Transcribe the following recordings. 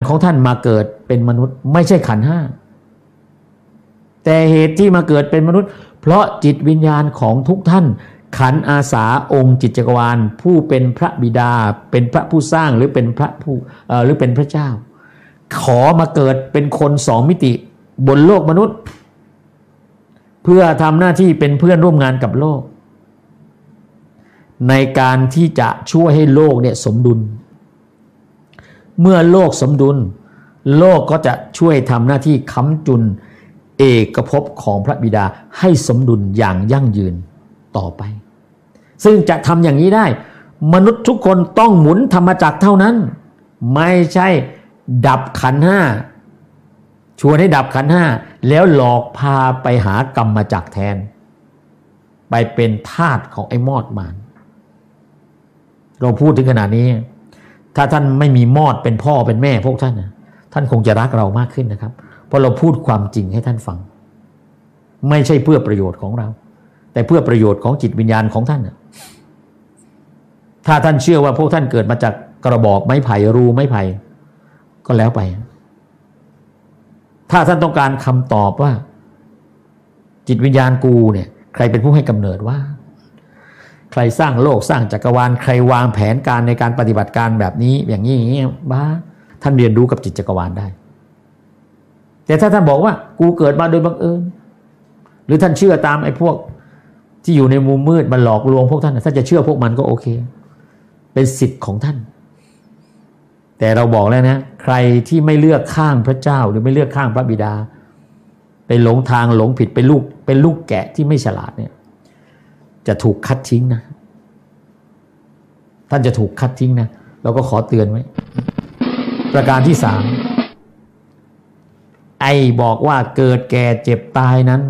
ของท่านมาเกิดเป็นมนุษย์ไม่ใช่ขันธ์ห้าแต่เหตุที่มาเกิดเป็นมนุษย์เพราะจิตวิญญาณของทุกท่านขันธ์อาสาองค์จิตจักรวาลผู้เป็นพระบิดาเป็นพระผู้สร้างหรือเป็นพระผู้หรือเป็นพระเจ้าขอมาเกิดเป็นคนสองมิติบนโลกมนุษย์เพื่อทำหน้าที่เป็นเพื่อนร่วมงานกับโลกในการที่จะช่วยให้โลกเนี่ยสมดุลเมื่อโลกสมดุลโลกก็จะช่วยทำหน้าที่ค้ำจุนเอกภพของพระบิดาให้สมดุลอย่างยั่งยืนต่อไปซึ่งจะทำอย่างนี้ได้มนุษย์ทุกคนต้องหมุนธรรมจักรเท่านั้นไม่ใช่ดับขันธ์ห้าชวนให้ดับขันธ์ห้าแล้วหลอกพาไปหากรรมจักรแทนไปเป็นทาสของไอ้มอดมารเราพูดถึงขนาดนี้ถ้าท่านไม่มีมอดเป็นพ่อเป็นแม่พวกท่านท่านคงจะรักเรามากขึ้นนะครับเพราะเราพูดความจริงให้ท่านฟังไม่ใช่เพื่อประโยชน์ของเราแต่เพื่อประโยชน์ของจิตวิญญาณของท่านถ้าท่านเชื่อว่าพวกท่านเกิดมาจากกระบอกไม้ไผ่รูไม้ไผ่ก็แล้วไปถ้าท่านต้องการคำตอบว่าจิตวิญญาณกูเนี่ยใครเป็นผู้ให้กำเนิดว่าใครสร้างโลกสร้างจักรวาลใครวางแผนการในการปฏิบัติการแบบนี้อย่างนี้อย่างนี้บ้าท่านเรียนรู้กับจิตจักรวาลได้แต่ถ้าท่านบอกว่ากูเกิดมาโดยบังเอิญหรือท่านเชื่อตามไอ้พวกที่อยู่ในมุมมืดมันหลอกลวงพวกท่านถ้าจะเชื่อพวกมันก็โอเคเป็นสิทธิ์ของท่านแต่เราบอกแล้วนะใครที่ไม่เลือกข้างพระเจ้าหรือไม่เลือกข้างพระบิดาไปหลงทางหลงผิดเป็นลูกแกะที่ไม่ฉลาดเนี่ยจะถูกคัดทิ้งนะท่านจะถูกคัดทิ้งนะเราก็ขอเตือนไว้ประการที่3ไอ้บอกว่าเกิดแก่เจ็บตายนั้น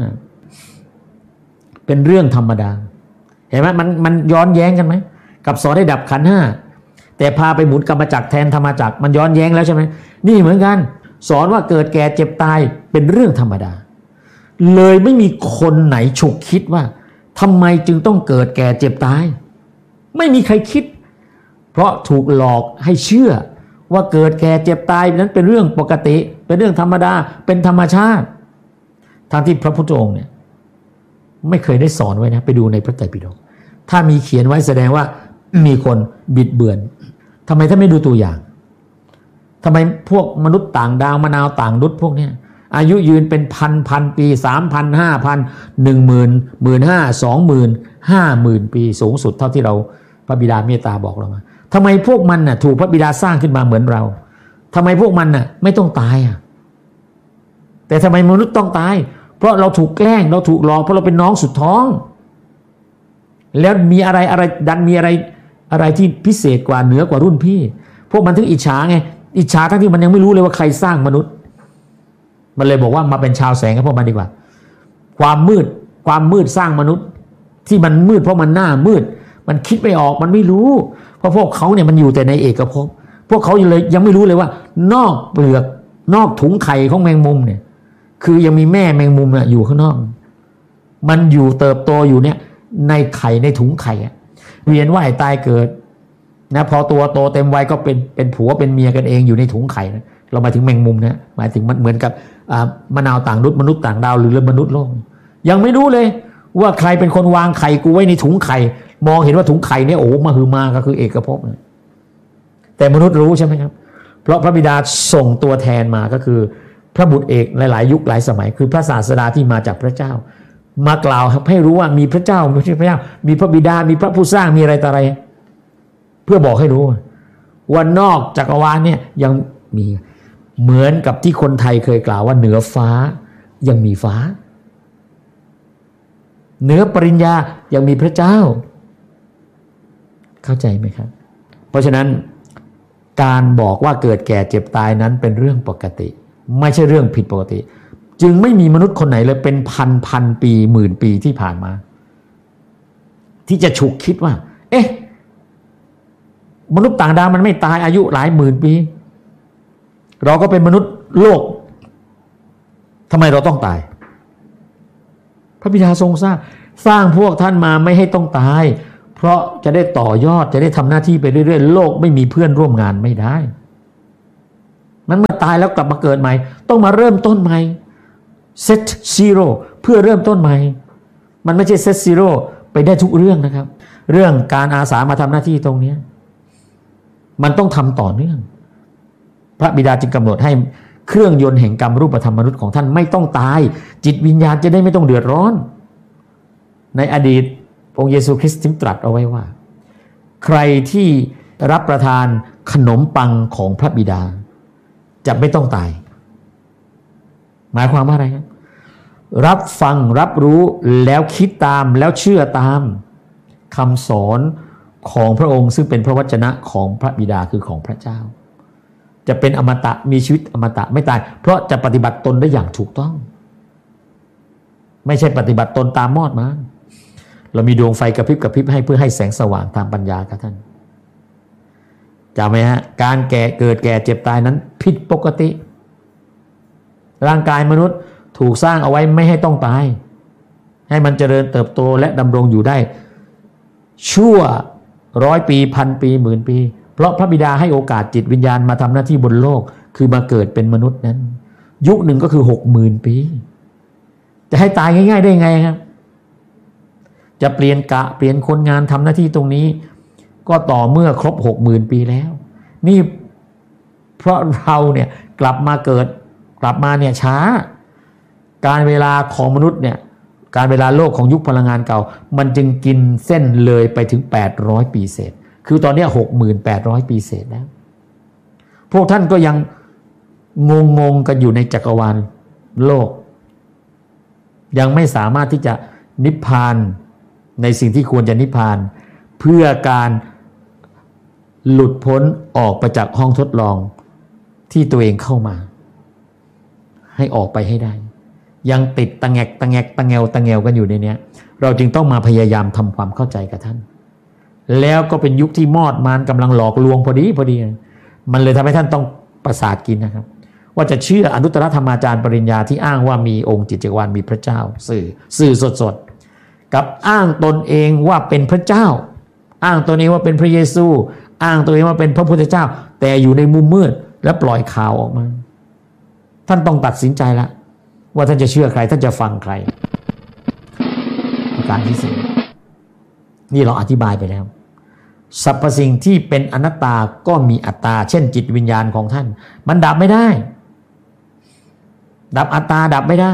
เป็นเรื่องธรรมดาเห็นไหมมันย้อนแย้งกันไหมกับสอนให้ดับขันธ์ห้าแต่พาไปหมุนกรรมจักรแทนธรรมจักรมันย้อนแย้งแล้วใช่ไหมนี่เหมือนกันสอนว่าเกิดแก่เจ็บตายเป็นเรื่องธรรมดาเลยไม่มีคนไหนฉุกคิดว่าทำไมจึงต้องเกิดแก่เจ็บตายไม่มีใครคิดเพราะถูกหลอกให้เชื่อว่าเกิดแก่เจ็บตายนั้นเป็นเรื่องปกติเป็นเรื่องธรรมดาเป็นธรรมชาติทางที่พระพุทธองค์เนี่ยไม่เคยได้สอนไว้นะไปดูในพระไตรปิฎกถ้ามีเขียนไว้แสดงว่ามีคนบิดเบือนทำไมท่านไม่ดูตัวอย่างทำไมพวกมนุษย์ต่างดาวมะนาวต่างดุจพวกเนี้ยอายุยืนเป็นพันปี 3,000 5,000 10,000 15,000 20,000 50,000 ปีสูงสุดเท่าที่เราพระบิดาเมตตาบอกเรามาทำไมพวกมันน่ะถูกพระบิดาสร้างขึ้นมาเหมือนเราทำไมพวกมันน่ะไม่ต้องตายแต่ทำไมมนุษย์ต้องตายเพราะเราถูกแกล้งเราถูกหลอกเพราะเราเป็นน้องสุดท้องแล้วมีอะไรดันมีอะไรที่พิเศษกว่าเหนือกว่ารุ่นพี่พวกมันถึงอิจฉาไงอิจฉาทั้งที่มันยังไม่รู้เลยว่าใครสร้างมนุษย์มันเลยบอกว่ามาเป็นชาวแสงกับพวกมันดีกว่าความมืดสร้างมนุษย์ที่มันมืดเพราะมันหน้ามืดมันคิดไม่ออกมันไม่รู้เพราะพวกเขาเนี่ยมันอยู่แต่ในเอกภพพวกเขาเลยยังไม่รู้เลยว่านอกเปลือกนอกถุงไข่ของแมงมุมเนี่ยคือยังมีแม่แมงมุมเนี่ยอยู่ข้างนอกมันอยู่เติบโตอยู่เนี่ยในไข่ในถุงไข่เวียนว่ายตายเกิดนะพอตัวโตเต็มวัยก็เป็นผัวเป็นเมียกันเองอยู่ในถุงไข่นะเราหมายถึงแมงมุมนะหมายถึงมันเหมือนกับมะนาวต่างดุจมนุษย์ต่างดาวหรือมนุษย์โลกยังไม่รู้เลยว่าใครเป็นคนวางไข่กูไว้ในถุงไข่มองเห็นว่าถุงไข่เนี่ยโอ้มหึมาก็คือเอกภพแต่มนุษย์รู้ใช่ไหมครับเพราะพระบิดาส่งตัวแทนมาก็คือพระบุตรเอกหลายๆยุคหลายสมัยคือพระศาสดาที่มาจากพระเจ้ามากล่าวให้รู้ว่ามีพระเจ้าไม่ใช่พระเจ้ามีพระบิดามีพระผู้สร้างมีอะไรต่ออะไรเพื่อบอกให้รู้ว่านอกจักรวาลเนี่ยยังมีเหมือนกับที่คนไทยเคยกล่าวว่าเหนือฟ้ายังมีฟ้าเหนือปริญญายังมีพระเจ้าเข้าใจไหมครับเพราะฉะนั้นการบอกว่าเกิดแก่เจ็บตายนั้นเป็นเรื่องปกติไม่ใช่เรื่องผิดปกติจึงไม่มีมนุษย์คนไหนเลยเป็นพันปีหมื่นปีที่ผ่านมาที่จะฉุกคิดว่าเอ๊ะมนุษย์ต่างดาวมันไม่ตายอายุหลายหมื่นปีเราก็เป็นมนุษย์โลกทำไมเราต้องตายพระบิดาทรงสร้างพวกท่านมาไม่ให้ต้องตายเพราะจะได้ต่อยอดจะได้ทำหน้าที่ไปเรื่อยๆโลกไม่มีเพื่อนร่วมงานไม่ได้มันเมื่อตายแล้วกลับมาเกิดใหม่ต้องมาเริ่มต้นใหม่ set zero เพื่อเริ่มต้นใหม่มันไม่ใช่ set zero ไปได้ทุกเรื่องนะครับเรื่องการอาสามาทำหน้าที่ตรงนี้มันต้องทำต่อเนื่องพระบิดาจึงกำหนดให้เครื่องยนต์แห่งกรรมรูปธรรมมนุษย์ของท่านไม่ต้องตายจิตวิญญาณจะได้ไม่ต้องเดือดร้อนในอดีตองค์เยซูคริสต์ตรัสเอาไว้ว่าใครที่รับประทานขนมปังของพระบิดาจะไม่ต้องตายหมายความว่าอะไรครับรับฟังรับรู้แล้วคิดตามแล้วเชื่อตามคำสอนของพระองค์ซึ่งเป็นพระวจนะของพระบิดาคือของพระเจ้าจะเป็นอมตะมีชีวิตอมตะไม่ตายเพราะจะปฏิบัติตนได้อย่างถูกต้องไม่ใช่ปฏิบัติตนตามมอดมาเรามีดวงไฟกระพริบกระพริบให้เพื่อให้แสงสว่างทางปัญญากับท่านจำไหมฮะการเกิดแก่เจ็บตายนั้นผิดปกติร่างกายมนุษย์ถูกสร้างเอาไว้ไม่ให้ต้องตายให้มันเจริญเติบโตและดำรงอยู่ได้ชั่ว100 ปี1,000 ปี10,000 ปีเพราะพระบิดาให้โอกาสจิตวิญญาณมาทำหน้าที่บนโลกคือมาเกิดเป็นมนุษย์นั้นยุคหนึ่งก็คือ 60,000 ปีจะให้ตายง่ายๆได้ไงครับจะเปลี่ยนคนงานทำหน้าที่ตรงนี้ก็ต่อเมื่อครบ 60,000 ปีแล้วนี่เพราะเราเนี่ยกลับมาเนี่ยช้าการเวลาของมนุษย์เนี่ยการเวลาโลกของยุคพลังงานเก่ามันจึงกินเส้นเลยไปถึง800 ปีเศษคือตอนนี้ 6,800 ปีเศษแล้วพวกท่านก็ยังงงกันอยู่ในจักรวาลโลกยังไม่สามารถที่จะนิพพานในสิ่งที่ควรจะนิพพานเพื่อการหลุดพ้นออกไปจากห้องทดลองที่ตัวเองเข้ามาให้ออกไปให้ได้ยังติดตะแงกกันอยู่ในนี้เราจึงต้องมาพยายามทำความเข้าใจกับท่านแล้วก็เป็นยุคที่มอดมารกำลังหลอกลวงพอดีมันเลยทำให้ท่านต้องประสาทกินนะครับว่าจะเชื่ออนุตตรธรรมาจารย์ปริญญาที่อ้างว่ามีองค์จิตจักรวาลมีพระเจ้าสื่อสดกับอ้างตนเองว่าเป็นพระเจ้าอ้างตนเองว่าเป็นพระเยซูอ้างตัวเองว่าเป็นพระพุทธเจ้าแต่อยู่ในมุมมืดและปล่อยข่าวออกมาท่านต้องตัดสินใจละว่าท่านจะเชื่อใครท่านจะฟังใครประการที่สี่นี่เราอธิบายไปแล้วสรรพสิ่งที่เป็นอนัตตาก็มีอัตตาเช่นจิตวิญญาณของท่านมันดับไม่ได้ดับอัตตาดับไม่ได้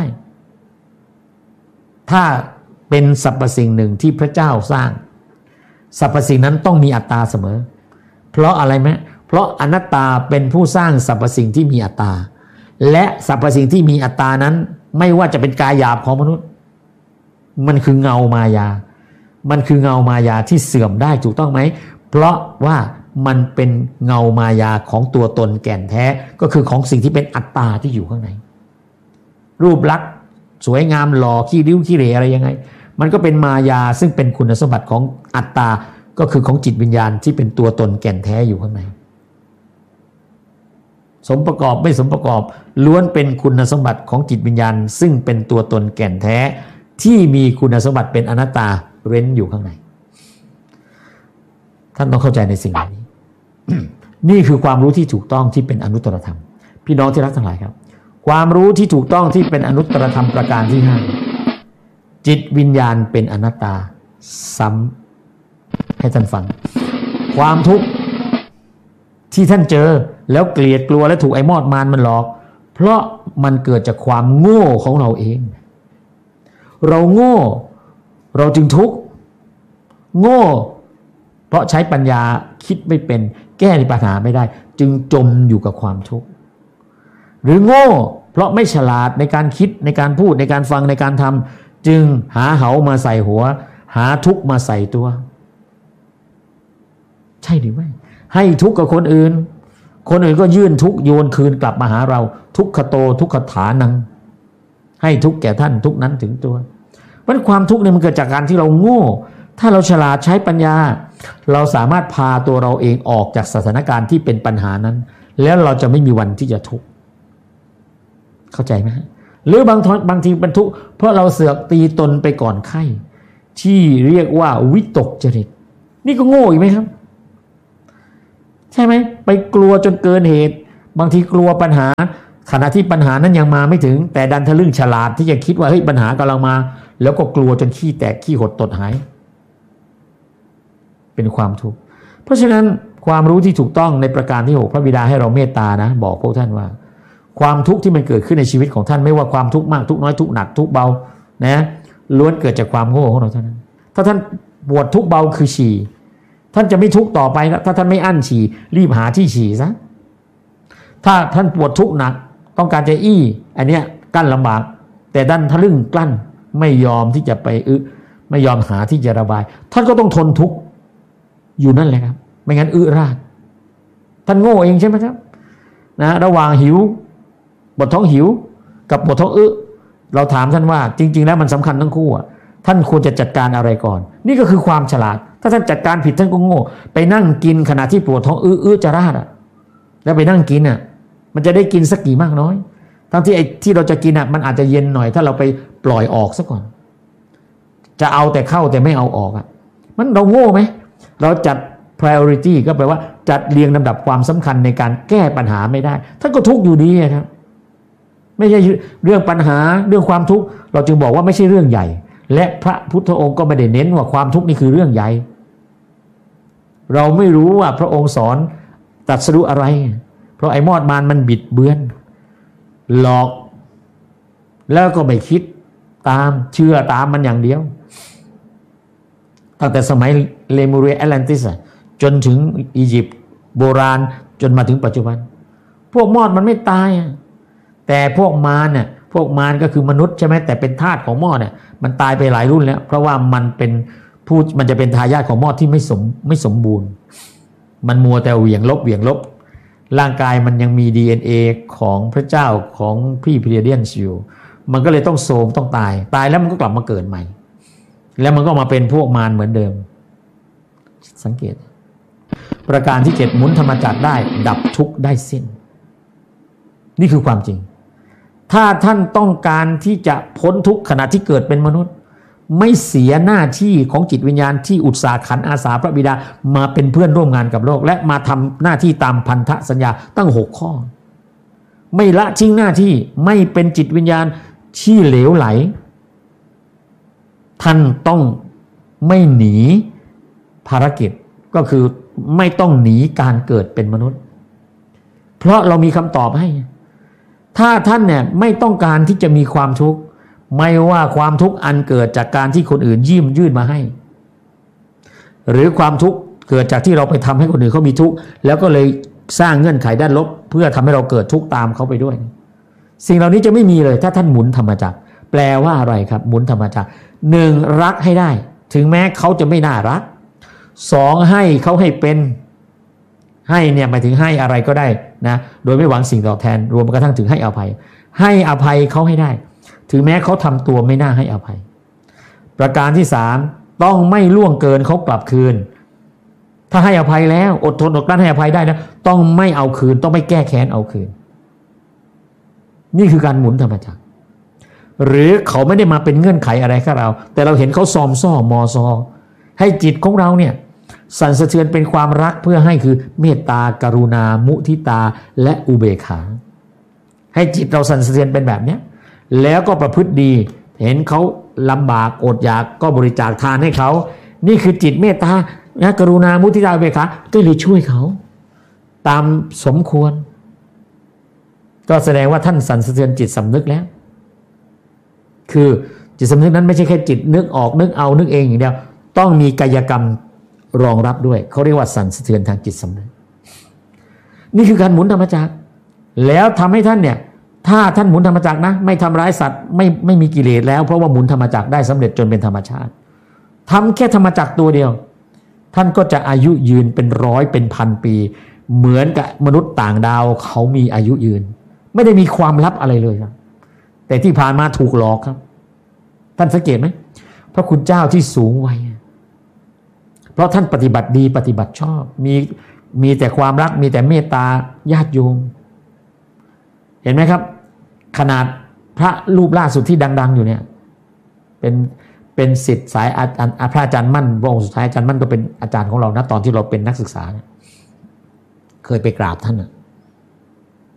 ถ้าเป็นสรรพสิ่งหนึ่งที่พระเจ้าสร้างสรรพสิ่งนั้นต้องมีอัตตาเสมอเพราะอะไรไหมเพราะอนัตตาเป็นผู้สร้างสรรพสิ่งที่มีอัตตาและสรรพสิ่งที่มีอัตตานั้นไม่ว่าจะเป็นกายหยาบของมนุษย์มันคือเงามายามันคือเงามายาที่เสื่อมได้ถูกต้องไหมเพราะว่ามันเป็นเงามายาของตัวตนแก่นแท้ก็คือของสิ่งที่เป็นอัตตาที่อยู่ข้างในรูปลักษณ์สวยงามหล่อขี้ริ้วขี้เหร่อะไรยังไงมันก็เป็นมายาซึ่งเป็นคุณสมบัติของอัตตาก็คือของจิตวิญญาณที่เป็นตัวตนแก่นแท้อยู่ข้างในสมประกอบไม่สมประกอบล้วนเป็นคุณสมบัติของจิตวิญญาณซึ่งเป็นตัวตนแก่นแท้ที่มีคุณสมบัติเป็นอนัตตาเร้นอยู่ข้างในท่านต้องเข้าใจในสิ่งนี้ นี่คือความรู้ที่ถูกต้องที่เป็นอนุตตรธรรมพี่น้องที่รักทั้งหลายครับความรู้ที่ถูกต้องที่เป็นอนุตตรธรรมประการที่5จิตวิญญาณเป็นอนัตตาซ้ำให้ท่านฟังความทุกข์ที่ท่านเจอแล้วเกลียดกลัวและถูกไอ้มอดมารมันหลอกเพราะมันเกิดจากความโง่ของเราเองเราโง่เราจึงทุกข์โง่เพราะใช้ปัญญาคิดไม่เป็นแก้ปัญหาไม่ได้จึงจมอยู่กับความทุกข์หรือโง่เพราะไม่ฉลาดในการคิดในการพูดในการฟังในการทำจึงหาเหามาใส่หัวหาทุกข์มาใส่ตัวใช่หรือไม่ให้ทุกข์กับคนอื่นก็ยื่นทุกข์โยนคืนกลับมาหาเราทุกขโตทุกขฐานังให้ทุกข์แก่ท่านทุกนั้นถึงตัวเพราะความทุกข์เนี่ยมันเกิดจากการที่เราโง่ถ้าเราฉลาดใช้ปัญญาเราสามารถพาตัวเราเองออกจากสถานการณ์ที่เป็นปัญหานั้นแล้วเราจะไม่มีวันที่จะทุกข์เข้าใจไหมหรือบางทีเป็นทุกข์เพราะเราเสือกตีตนไปก่อนไข้ที่เรียกว่าวิตกจริตนี่ก็โง่อีกไหมครับใช่ไหมไปกลัวจนเกินเหตุบางทีกลัวปัญหาขณะที่ปัญหานั้นยังมาไม่ถึงแต่ดันทะลึ่งฉลาดที่จะคิดว่าเฮ้ยปัญหากำลังมาแล้วก็กลัวจนขี้แตกขี้หดตดหายเป็นความทุกข์เพราะฉะนั้นความรู้ที่ถูกต้องในประการที่6พระบิดาให้เราเมตตานะบอกพวกท่านว่าความทุกข์ที่มันเกิดขึ้นในชีวิตของท่านไม่ว่าความทุกข์มากทุกข์น้อยทุกข์หนักทุกข์เบานะล้วนเกิดจากความโง่ของเราเท่านั้นถ้าท่านปวดทุกข์เบาคือฉี่ท่านจะไม่ทุกข์ต่อไปแล้วถ้าท่านไม่อั้นฉี่รีบหาที่ฉี่ซะถ้าท่านปวดทุกข์หนักต้องการจะอี้อันเนี้ยกั้นลำบากแต่ดันทะลึ่งกลั้นไม่ยอมที่จะไปไม่ยอมหาที่จะระบายท่านก็ต้องทนทุกข์อยู่นั่นแหละครับไม่งั้นราดท่านโง่เองใช่ไหมครับนะระหว่างหิวปวดท้องหิวกับปวดท้องเราถามท่านว่าจริงๆแล้วมันสำคัญทั้งคู่ท่านควรจะจัดการอะไรก่อนนี่ก็คือความฉลาดถ้าท่านจัดการผิดท่านก็โง่ไปนั่งกินขณะที่ปวดท้องจะราดแล้วไปนั่งกินมันจะได้กินสักกี่มากน้อยทั้งที่ไอ้ที่เราจะกินมันอาจจะเย็นหน่อยถ้าเราไปปล่อยออกซะก่อนจะเอาแต่เข้าแต่ไม่เอาออกมันเราโง่ไหมเราจัด priority ก็แปลว่าจัดเรียงลำดับความสำคัญในการแก้ปัญหาไม่ได้ท่านก็ทุกข์อยู่ดีครับไม่ใช่เรื่องปัญหาเรื่องความทุกข์เราจึงบอกว่าไม่ใช่เรื่องใหญ่และพระพุทธองค์ก็ไม่ได้เน้นว่าความทุกข์นี่คือเรื่องใหญ่เราไม่รู้ว่าพระองค์สอนตรัสรู้อะไรเพราะไอ้มอดมารมันบิดเบือนหลอกแล้วก็ไม่คิดตามเชื่อตามมันอย่างเดียวตั้งแต่สมัยเลมูเรียแอตแลนติสจนถึงอียิปต์โบราณจนมาถึงปัจจุบันพวกมอดมันไม่ตายแต่พวกมารพวกมารก็คือมนุษย์ใช่ไหมแต่เป็นทาสของมอดมันตายไปหลายรุ่นแล้วเพราะว่ามันจะเป็นทายาทของมอดที่ไม่สมบูรณ์มันมัวแต่เหวี่ยงลบร่างกายมันยังมี DNA ของพระเจ้าของพี่พิเรเดียนอยู่มันก็เลยต้องโทรมต้องตายแล้วมันก็กลับมาเกิดใหม่แล้วมันก็มาเป็นพวกมารเหมือนเดิมสังเกตประการที่7หมุนธรรมจักรได้ดับทุกข์ได้สิ้นนี่คือความจริงถ้าท่านต้องการที่จะพ้นทุกข์ขณะที่เกิดเป็นมนุษย์ไม่เสียหน้าที่ของจิตวิญญาณที่อุตสาหขันอาสาพระบิดามาเป็นเพื่อนร่วมงานกับโลกและมาทำหน้าที่ตามพันธสัญญาตั้ง6ข้อไม่ละทิ้งหน้าที่ไม่เป็นจิตวิญญาณที่เหลวไหลท่านต้องไม่หนีภารกิจก็คือไม่ต้องหนีการเกิดเป็นมนุษย์เพราะเรามีคำตอบให้ถ้าท่านไม่ต้องการที่จะมีความทุกข์ไม่ว่าความทุกข์อันเกิดจากการที่คนอื่นยื่นมาให้หรือความทุกข์เกิดจากที่เราไปทำให้คนอื่นเขามีทุกข์แล้วก็เลยสร้างเงื่อนไขด้านลบเพื่อทำให้เราเกิดทุกข์ตามเขาไปด้วยสิ่งเหล่านี้จะไม่มีเลยถ้าท่านหมุนธรรมจักรแปลว่าอะไรครับหมุนธรรมจักร1รักให้ได้ถึงแม้เขาจะไม่น่ารัก2ให้เขาให้เป็นให้หมายถึงให้อะไรก็ได้นะโดยไม่หวังสิ่งตอบแทนรวมกระทั่งถึงให้อภัยเขาให้ได้ถึงแม้เขาทำตัวไม่น่าให้อภัยประการที่3ต้องไม่ล่วงเกินเขากลับคืนถ้าให้อภัยแล้วอดทนอดกลั้นให้อภัยได้นะต้องไม่เอาคืนต้องไม่แก้แค้นเอาคืนนี่คือการหมุนธรรมจักรหรือเขาไม่ได้มาเป็นเงื่อนไขอะไรกับเราแต่เราเห็นเขาซอมซ่อมอซอให้จิตของเราสั่นสะเทือนเป็นความรักเพื่อให้คือเมตตากรุณามุทิตาและอุเบกขาให้จิตเราสั่นสะเทือนเป็นแบบนี้แล้วก็ประพฤติดีเห็นเขาลำบากอดอยากก็บริจาคทานให้เขานี่คือจิตเมตตากรุณามุทิตาอุเบกขาก็เลยช่วยเขาตามสมควรก็แสดงว่าท่านสั่นสะเทือนจิตสำนึกแล้วคือจิตสำนึกนั้นไม่ใช่แค่จิตนึกออกนึกเอานึกเองอย่างเดียวต้องมีกายกรรมรองรับด้วยเขาเรียกว่าสั่นสะเทือนทางจิตสำนึกนี่คือการหมุนธรรมจักรแล้วทำให้ท่านถ้าท่านหมุนธรรมจักรนะไม่ทำร้ายสัตว์ไม่มีกิเลสแล้วเพราะว่าหมุนธรรมจักรได้สำเร็จจนเป็นธรรมชาติทำแค่ธรรมจักรตัวเดียวท่านก็จะอายุยืนเป็นร้อยเป็นพันปีเหมือนกับมนุษย์ต่างดาวเขามีอายุยืนไม่ได้มีความลับอะไรเลยครับแต่ที่ผ่านมาถูกหลอกครับท่านสังเกตไหมพระคุณเจ้าที่สูงวัยเพราะท่านปฏิบัติดีปฏิบัติชอบมีแต่ความรักมีแต่เมตตาญาติโยมเห็นไหมครับขนาดพระรูปล่าสุดที่ดังๆอยู่เป็นศิษย์สายพระอาจารย์มั่นพระองค์สุดท้ายอาจารย์มั่นก็เป็นอาจารย์ของเรานะตอนที่เราเป็นนักศึกษาเคยไปกราบท่าน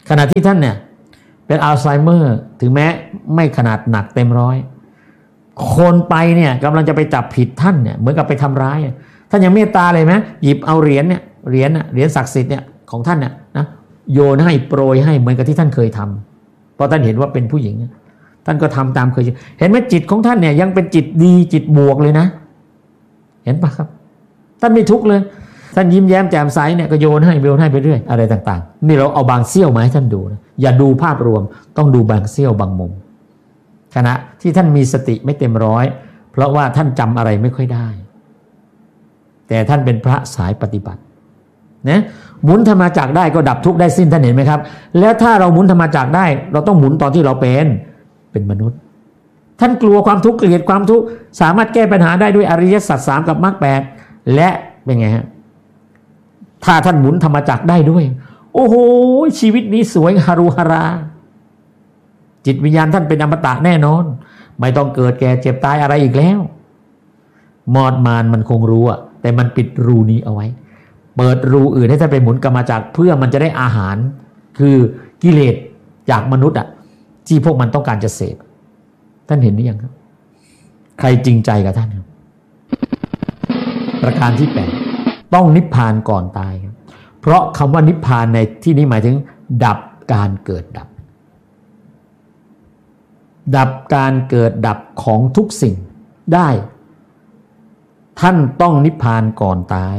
ขณะที่ท่านเนี่ยเป็นอัลไซเมอร์ถึงแม้ไม่ขนาดหนักเต็มร้อยคนไปเนี่ยกำลังจะไปจับผิดท่านเนี่ยเหมือนกับไปทำร้ายท่านยังเมตตาเลยไหมหยิบเอาเหรียญศักดิ์สิทธิ์เนี่ยของท่านเนี่ยนะโยนให้โปรยให้เหมือนกับที่ท่านเคยทำเพราะท่านเห็นว่าเป็นผู้หญิงท่านก็ทำตามเคยเห็นไหมจิตของท่านเนี่ยยังเป็นจิตดีจิตบวกเลยนะเห็นปะครับท่านไม่ทุกข์เลยท่านยิ้มแย้มแจ่มใสเนี่ยก็โยนให้ไปเรื่อยอะไรต่างๆนี่เราเอาบางเสี้ยวมาให้ท่านดูนะอย่าดูภาพรวมต้องดูบางเสี้ยวบางมุมขณะที่ท่านมีสติไม่เต็มร้อยเพราะว่าท่านจำอะไรไม่ค่อยได้แต่ท่านเป็นพระสายปฏิบัตินะหมุนธรรมจักรได้ก็ดับทุกข์ได้สิ้นท่านเห็นไหมครับแล้วถ้าเราหมุนธรรมจักรได้เราต้องหมุนตอนที่เราเป็นมนุษย์ท่านกลัวความทุกข์เกลียดความทุกข์สามารถแก้ปัญหาได้ด้วยอริยสัจสามกับมรรคแปดและเป็นไงฮะถ้าท่านหมุนธรรมจักรได้ด้วยโอ้โหชีวิตนี้สวยฮารุฮาราจิตวิญญาณท่านเป็นอมตะแน่นอนไม่ต้องเกิดแก่เจ็บตายอะไรอีกแล้วมอดมานมันคงรู้อะแต่มันปิดรูนี้เอาไว้เปิดรูอื่นให้ท่านไปหมุนกรรมจักรเพื่อมันจะได้อาหารคือกิเลสจากมนุษย์อะที่พวกมันต้องการจะเสพท่านเห็นหรือยังครับใครจริงใจกับท่านครับประการที่8ต้องนิพพานก่อนตายครับเพราะคำว่านิพพานในที่นี้หมายถึงดับการเกิดดับการเกิดดับของทุกสิ่งได้ท่านต้องนิพพานก่อนตาย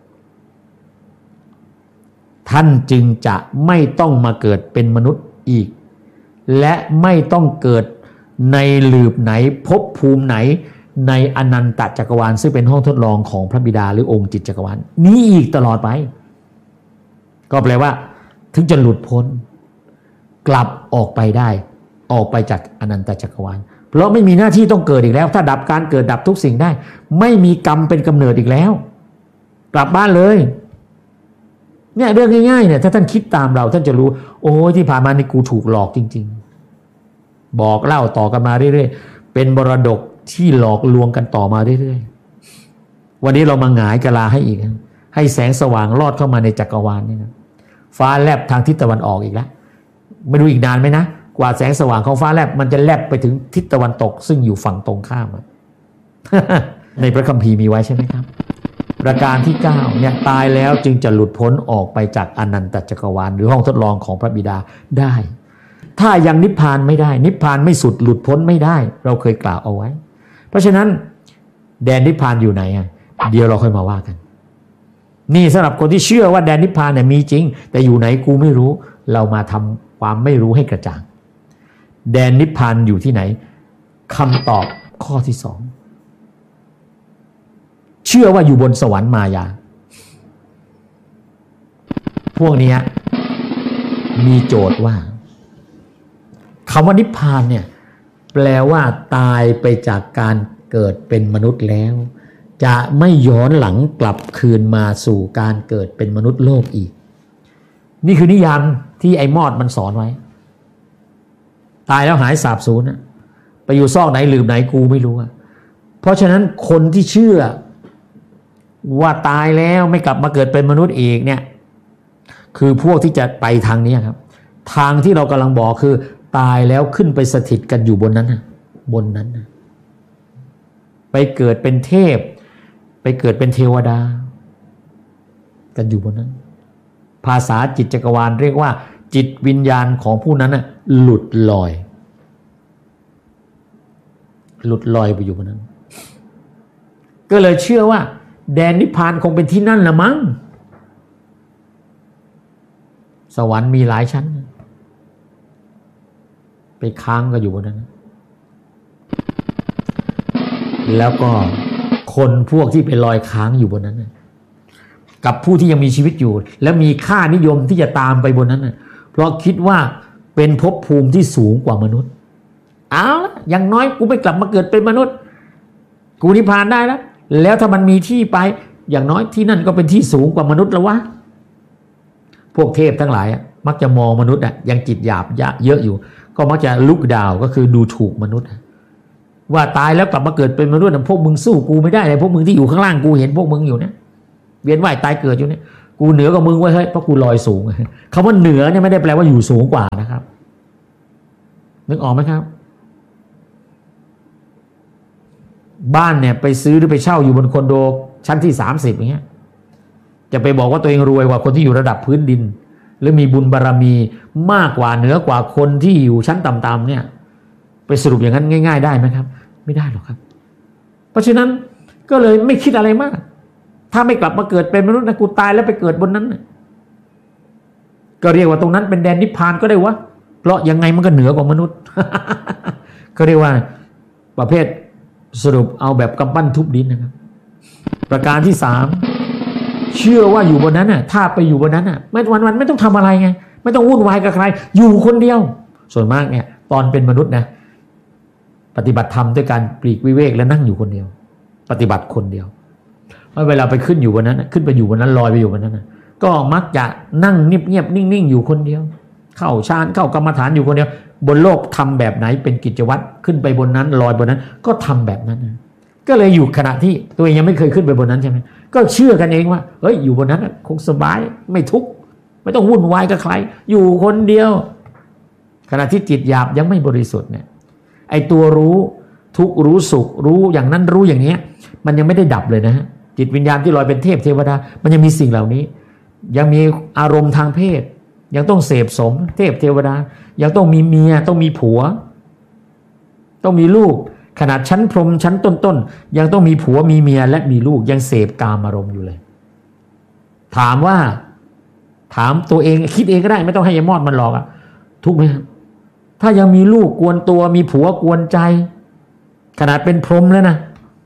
ท่านจึงจะไม่ต้องมาเกิดเป็นมนุษย์อีกและไม่ต้องเกิดในหลืบไหนภพภูมิไหนในอนันตจักรวาลซึ่งเป็นห้องทดลองของพระบิดาหรือองค์จิตจักรวาลนี้อีกตลอดไปก็แปลว่าถึงจะหลุดพ้นกลับออกไปได้ออกไปจากอนันตจักรวาลเพราะไม่มีหน้าที่ต้องเกิดอีกแล้วถ้าดับการเกิดดับทุกสิ่งได้ไม่มีกรรมเป็นกำเนิดอีกแล้วกลับบ้านเลยเนี่ยเรื่องง่ายๆเนี่ยถ้าท่านคิดตามเราท่านจะรู้โอ้ยที่ผ่านมานี่กูถูกหลอกจริงๆบอกเล่าต่อกันมาเรื่อยๆเป็นมรดกที่หลอกลวงกันต่อมาเรื่อยๆวันนี้เรามาหงายกะลาให้อีกให้แสงสว่างลอดเข้ามาในจักรวาลนี่นะฟ้าแลบทางทิศตะวันออกอีกแล้วไม่รู้อีกนานไหมนะกว่าแสงสว่างของฟ้าแลบมันจะแลบไปถึงทิศตะวันตกซึ่งอยู่ฝั่งตรงข้าม ในพระคัมภีร์มีไว้ใช่ไหมครับประการที่9เนี่ยตายแล้วจึงจะหลุดพ้นออกไปจากอนันตจักรวาลหรือห้องทดลองของพระบิดาได้ถ้ายังนิพพานไม่ได้นิพพานไม่สุดหลุดพ้นไม่ได้เราเคยกล่าวเอาไว้เพราะฉะนั้นแดนนิพพานอยู่ไหนเดี๋ยวเราค่อยมาว่ากันนี่สำหรับคนที่เชื่อว่าแดนนิพพานเนี่ยมีจริงแต่อยู่ไหนกูไม่รู้เรามาทำความไม่รู้ให้กระจ่างแดนนิพพานอยู่ที่ไหนคำตอบข้อที่2เชื่อว่าอยู่บนสวรรค์มายาพวกนี้มีโจทย์ว่าคำว่านิพพานเนี่ยแปลว่าตายไปจากการเกิดเป็นมนุษย์แล้วจะไม่ย้อนหลังกลับคืนมาสู่การเกิดเป็นมนุษย์โลกอีกนี่คือนิยามที่ไอ้มอดมันสอนไว้ตายแล้วหายสาบสูญไปอยู่ซอกไหนลืมไหนกูไม่รู้เพราะฉะนั้นคนที่เชื่อว่าตายแล้วไม่กลับมาเกิดเป็นมนุษย์อีกเนี่ยคือพวกที่จะไปทางนี้ครับทางที่เรากำลังบอกคือตายแล้วขึ้นไปสถิตกันอยู่บนนั้นไปเกิดเป็นเทพไปเกิดเป็นเทวดากันอยู่บนนั้นภาษาจิตจักรวาลเรียกว่าจิตวิญญาณของผู้นั้นหลุดลอยไปอยู่บนนั้นก็เลยเชื่อว่าแดนนิพพานคงเป็นที่นั่นละมั้งสวรรค์มีหลายชั้นไปค้างก็อยู่บนนั้นแล้วก็คนพวกที่ไปลอยค้างอยู่บนนั้นกับผู้ที่ยังมีชีวิตอยู่และมีค่านิยมที่จะตามไปบนนั้นเพราะคิดว่าเป็นภพภูมิที่สูงกว่ามนุษย์เอาละอย่างน้อยกูไม่กลับมาเกิดเป็นมนุษย์กูนิพพานได้แล้วถ้ามันมีที่ไปอย่างน้อยที่นั่นก็เป็นที่สูงกว่ามนุษย์แล้ววะพวกเทพทั้งหลายมักจะมองมนุษย์ยังจิตหยาบเยอะอยู่ก็มักจะลุกดาวก็คือดูถูกมนุษย์ว่าตายแล้วกลับมาเกิดเป็นมนุษย์พวกมึงสู้กูไม่ได้เลยพวกมึงที่อยู่ข้างล่างกูเห็นพวกมึงอยู่เนี่ยเวียนว่ายตายเกิดอยู่เนี่ยกูเหนือกว่ามึงไว้เฮ้ยเพราะกูลอยสูงคำว่าเหนือเนี่ยไม่ได้แปลว่าอยู่สูงกว่านะครับนึกออกไหมครับบ้านเนี่ยไปซื้อหรือไปเช่าอยู่บนคอนโดชั้นที่30อย่างเงี้ยจะไปบอกว่าตัวเองรวยกว่าคนที่อยู่ระดับพื้นดินหรือมีบุญบารมีมากกว่าเหนือกว่าคนที่อยู่ชั้นต่ำๆเนี่ยไปสรุปอย่างนั้นง่ายๆได้ไหมครับไม่ได้หรอกครับเพราะฉะนั้นก็เลยไม่คิดอะไรมากถ้าไม่กลับมาเกิดเป็นมนุษย์นะกูตายแล้วไปเกิดบนนั้นนะก็เรียกว่าตรงนั้นเป็นแดนนิพพานก็ได้วะเพราะยังไงมันก็เหนือกว่ามนุษย์ ก็เรียกว่าประเภทสรุปเอาแบบกำปั้นทุบดินนะครับประการที่3เชื่อว่าอยู่บนนั้นน่ะถ้าไปอยู่บนนั้นน่ะวันไม่ต้องทำอะไรไงไม่ต้องวุ่นวายกับใครอยู่คนเดียวส่วนมากเนี่ยตอนเป็นมนุษย์นะปฏิบัติธรรมด้วยการปลีกวิเวกและนั่งอยู่คนเดียวปฏิบัติคนเดียวเวลาไปขึ้นอยู่บนนั้นขึ้นไปอยู่บนนั้นลอยไปอยู่บนนั้นก็มักจะนั่งเงียบๆนิ่งๆอยู่คนเดียวเข้าฌานเข้ากรรมฐานอยู่คนเดียวบนโลกทำแบบไหนเป็นกิจวัตรขึ้นไปบนนั้นลอยบนนั้นก็ทำแบบนั้นก็เลยอยู่ขณะที่ตัวเองยังไม่เคยขึ้นไปบนนั้นใช่ไหมก็เชื่อกันเองว่าเฮ้ยอยู่บนนั้นคงสบายไม่ทุกข์ไม่ต้องวุ่นวายกับใครอยู่คนเดียวขณะที่จิตหยาบยังไม่บริสุทธิ์เนี่ยไอตัวรู้ทุกข์รู้สุขรู้อย่างนั้นรู้อย่างนี้มันยังไม่ได้ดับเลยนะฮะจิตวิญญาณที่ลอยเป็นเทพเทวดามันยังมีสิ่งเหล่านี้ยังมีอารมณ์ทางเพศยังต้องเสพสมเทพเทวดายังต้องมีเมียต้องมีผัวต้องมีลูกขนาดชั้นพรหมชั้นต้นๆยังต้องมีผัวมีเมียและมีลูกยังเสพกามอารมณ์อยู่เลยถามตัวเองคิดเองก็ได้ไม่ต้องให้ยายมอดมันหลอกทุกข์ไหมครับถ้ายังมีลูกกวนตัวมีผัวกวนใจขนาดเป็นพรหมแล้วนะ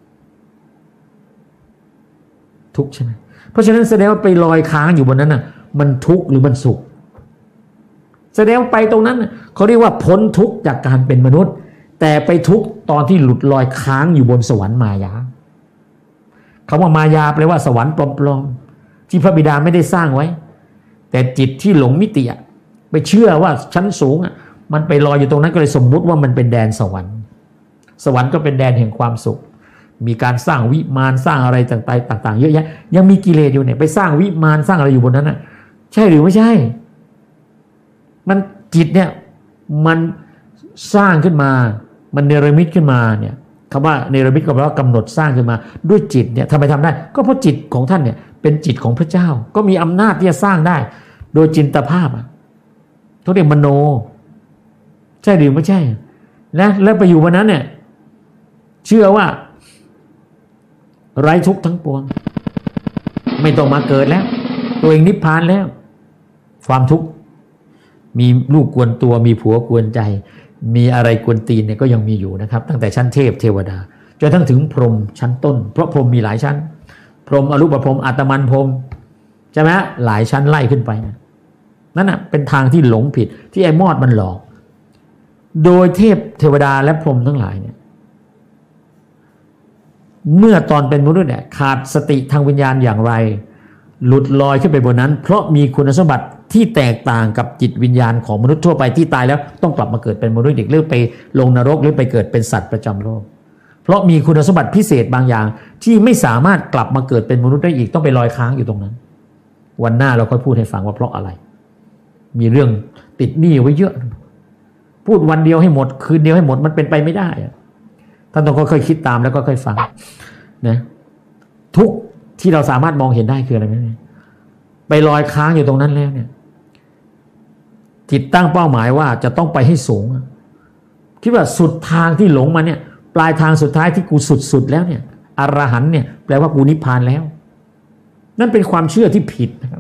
ทุกข์ใช่ไหมเพราะฉะนั้นแสดงว่าไปลอยค้างอยู่บนนั้นน่ะมันทุกข์หรือมันสุขแสดงไปตรงนั้นเขาเรียกว่าพ้นทุกข์จากการเป็นมนุษย์แต่ไปทุกข์ตอนที่หลุดลอยค้างอยู่บนสวรรค์มายาคำว่ามายาแปลว่าสวรรค์ปลอมๆที่พระบิดาไม่ได้สร้างไว้แต่จิตที่หลงมิติไปเชื่อว่าชั้นสูงมันไปลอยอยู่ตรงนั้นก็เลยสมมุติว่ามันเป็นแดนสวรรค์สวรรค์ก็เป็นแดนแห่งความสุขมีการสร้างวิมานสร้างอะไรต่างๆเยอะแยะยังมีกิเลสอยู่เนี่ยไปสร้างวิมานสร้างอะไรอยู่บนนั้นใช่หรือไม่ใช่มันจิตเนี่ยมันสร้างขึ้นมามันเนรมิตขึ้นมาเนี่ยคำว่าเนรมิตก็แปลว่ากำหนดสร้างขึ้นมาด้วยจิตเนี่ยทำไมทำได้ก็เพราะจิตของท่านเนี่ยเป็นจิตของพระเจ้าก็มีอำนาจที่จะสร้างได้โดยจินตภาพเขาเรียกมโนใช่หรือไม่ใช่นะแล้วไปอยู่วันนั้นเนี่ยเชื่อว่าไร้ทุกข์ทั้งปวงไม่ต้องมาเกิดแล้วตัวเองนิพพานแล้วความทุกข์มีลูกกวนตัวมีผัวกวนใจมีอะไรกวนตีนเนี่ยก็ยังมีอยู่นะครับตั้งแต่ชั้นเทพเทวดาจนทั้งถึงพรหมชั้นต้นเพราะพรหมมีหลายชั้นพรหมอรูปพรหมอัตมันพรหมใช่ไหมหลายชั้นไล่ขึ้นไปนั่นน่ะเป็นทางที่หลงผิดที่ไอ้มอดมันหลอกโดยเทพเทวดาและพรหมทั้งหลายเนี่ยเมื่อตอนเป็นมนุษย์เนี่ยขาดสติทางวิญญาณอย่างไรหลุดลอยขึ้นไปบนนั้นเพราะมีคุณสมบัติที่แตกต่างกับจิตวิญญาณของมนุษย์ทั่วไปที่ตายแล้วต้องกลับมาเกิดเป็นมนุษย์อีกหรือไปลงนรกหรือไปเกิดเป็นสัตว์ประจำโลกเพราะมีคุณสมบัติพิเศษบางอย่างที่ไม่สามารถกลับมาเกิดเป็นมนุษย์ได้อีกต้องไปลอยค้างอยู่ตรงนั้นวันหน้าเราค่อยพูดให้ฟังว่าเพราะอะไรมีเรื่องติดหนี้ไว้เยอะพูดวันเดียวให้หมดคืนเดียวให้หมดมันเป็นไปไม่ได้ท่านต้องค่อยๆคิดตามแล้วก็ค่อยฟังนะทุกที่เราสามารถมองเห็นได้คืออะไรไหมไปลอยค้างอยู่ตรงนั้นแล้วเนี่ยจิตตั้งเป้าหมายว่าจะต้องไปให้สูงคิดว่าสุดทางที่หลงมาเนี่ยปลายทางสุดท้ายที่กูสุดแล้วเนี่ยอรหันต์เนี่ยแปลว่ากูนิพพานแล้วนั่นเป็นความเชื่อที่ผิดนะครับ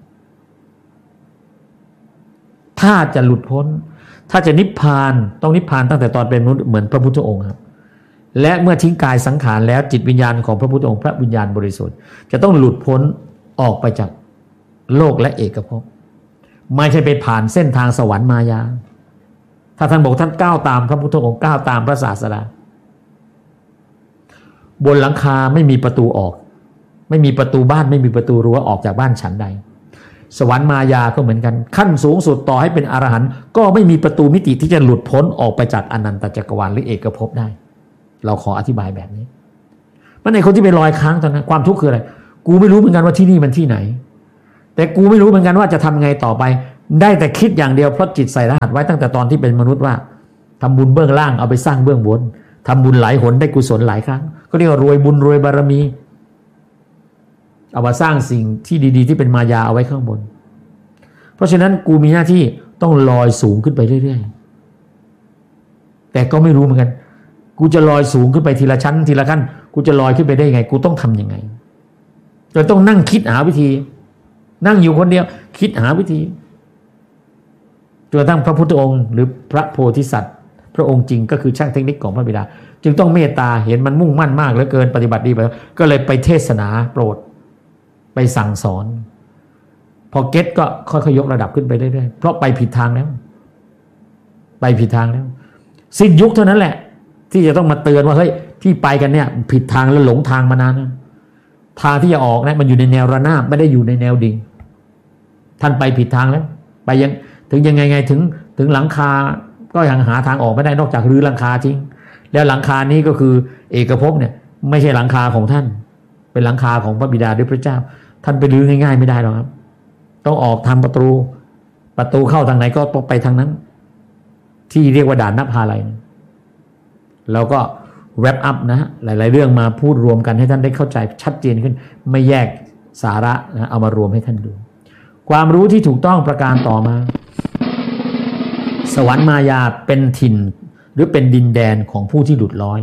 ถ้าจะหลุดพ้นถ้าจะนิพพานต้องนิพพานตั้งแต่ตอนเป็นมนุษย์เหมือนพระพุทธองค์ครับและเมื่อทิ้งกายสังขารแล้วจิตวิญญาณของพระพุทธองค์พระวิญญาณบริสุทธิ์จะต้องหลุดพ้นออกไปจากโลกและเอกภพไม่ใช่ไปผ่านเส้นทางสวรรค์มายาถ้าท่านบอกท่านก้าวตามพระพุทธองค์ก้าวตามพระศาสดาบนหลังคาไม่มีประตูออกไม่มีประตูบ้านไม่มีประตูรั้วออกจากบ้านฉันใดสวรรค์มายาก็เหมือนกันขั้นสูงสุดต่อให้เป็นอรหันต์ก็ไม่มีประตูมิติที่จะหลุดพ้นออกไปจากอนันตจักรวาลหรือเอกภพได้เราขออธิบายแบบนี้มันในคนที่ไปลอยค้างตอนนั้นความทุกข์คืออะไรกูไม่รู้เหมือนกันว่าที่นี่มันที่ไหนแต่กูไม่รู้เหมือนกันว่าจะทำไงต่อไปได้แต่คิดอย่างเดียวเพราะจิตใส่รหัสไว้ตั้งแต่ตอนที่เป็นมนุษย์ว่าทำบุญเบื้องล่างเอาไปสร้างเบื้องบนทำบุญหลายหนได้กุศลหลายครั้งก็เรียกว่ารวยบุญรวยบารมีเอามาสร้างสิ่งที่ดีๆที่เป็นมายาเอาไว้ข้างบนเพราะฉะนั้นกูมีหน้าที่ต้องลอยสูงขึ้นไปเรื่อยๆแต่ก็ไม่รู้เหมือนกันกูจะลอยสูงขึ้นไปทีละชั้นทีละขั้นกูจะลอยขึ้นไปได้ยังไงกูต้องทำยังไงเราต้องนั่งคิดหาวิธีนั่งอยู่คนเดียวคิดหาวิธีจนกระทั่งพระพุทธองค์หรือพระโพธิสัตว์พระองค์จริงก็คือช่างเทคนิคของพระบิดาจึงต้องเมตตาเห็นมันมุ่งมั่นมากเหลือเกินปฏิบัติดีไปก็เลยไปเทศนาโปรดไปสั่งสอนพอเก็ตก็ค่อยๆยกระดับขึ้นไปเรื่อยๆเพราะไปผิดทางแล้วไปผิดทางแล้วสิ้นยุคเท่านั้นแหละที่จะต้องมาเตือนว่าเฮ้ยที่ไปกันเนี่ยผิดทางแล้วหลงทางมานานนะทางที่จะออกนะมันอยู่ในแนวระนาบไม่ได้อยู่ในแนวดิ่งท่านไปผิดทางแล้วไปยังถึงยังไงถึงหลังคาก็ยังหาทางออกไม่ได้นอกจากรื้อหลังคาทิ้งแล้วหลังคานี้ก็คือเอกภพเนี่ยไม่ใช่หลังคาของท่านเป็นหลังคาของพระบิดาด้วยพระเจ้าท่านไปรื้อง่ายๆไม่ได้หรอกครับต้องออกทางประตูเข้าทางไหนก็ต้องไปทางนั้นที่เรียกว่าด่านนภาลัยเราก็แรปอัพนะหลายๆเรื่องมาพูดรวมกันให้ท่านได้เข้าใจชัดเจนขึ้นไม่แยกสาระนะเอามารวมให้ท่านดูความรู้ที่ถูกต้องประการต่อมาสวรรค์มายาเป็นถิ่นหรือเป็นดินแดนของผู้ที่หลุดลอย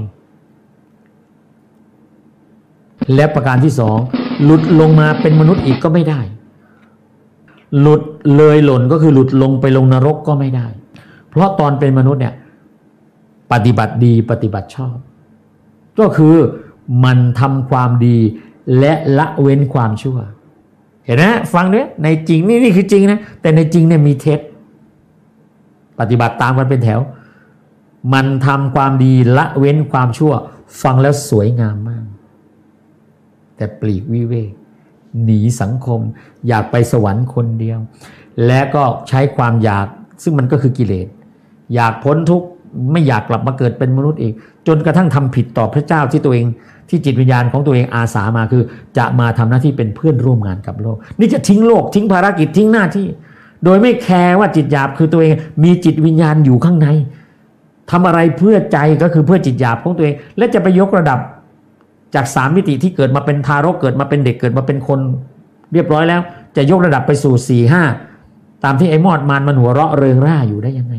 และประการที่สองหลุดลงมาเป็นมนุษย์อีกก็ไม่ได้หลุดเลยหล่นก็คือหลุดลงไปลงนรกก็ไม่ได้เพราะตอนเป็นมนุษย์เนี่ยปฏิบัติดีปฏิบัติชอบก็คือมันทำความดีและละเว้นความชั่วเห็นไหมฟังด้วยในจริงนี่คือจริงนะแต่ในจริงเนี่ยมีเท็จปฏิบัติตามกันเป็นแถวมันทำความดีละเว้นความชั่วฟังแล้วสวยงามมากแต่ปลีกวิเวกหนีสังคมอยากไปสวรรค์คนเดียวและก็ใช้ความอยากซึ่งมันก็คือกิเลสอยากพ้นทุกข์ไม่อยากกลับมาเกิดเป็นมนุษย์อีกจนกระทั่งทำผิดต่อพระเจ้าที่ตัวเองที่จิตวิญญาณของตัวเองอาสามาคือจะมาทำหน้าที่เป็นเพื่อนร่วมงานกับโลกนี่จะทิ้งโลกทิ้งภารกิจทิ้งหน้าที่โดยไม่แคร์ว่าจิตหยาบคือตัวเองมีจิตวิญญาณอยู่ข้างในทำอะไรเพื่อใจก็คือเพื่อจิตหยาบของตัวเองและจะไปยกระดับจาก3มิติที่เกิดมาเป็นทารกเกิดมาเป็นเด็กเกิดมาเป็นคนเรียบร้อยแล้วจะยกระดับไปสู่ 4-5 ตามที่ไอ้มอดมารมันหัวเราะเริงร่าอยู่ได้ยังไง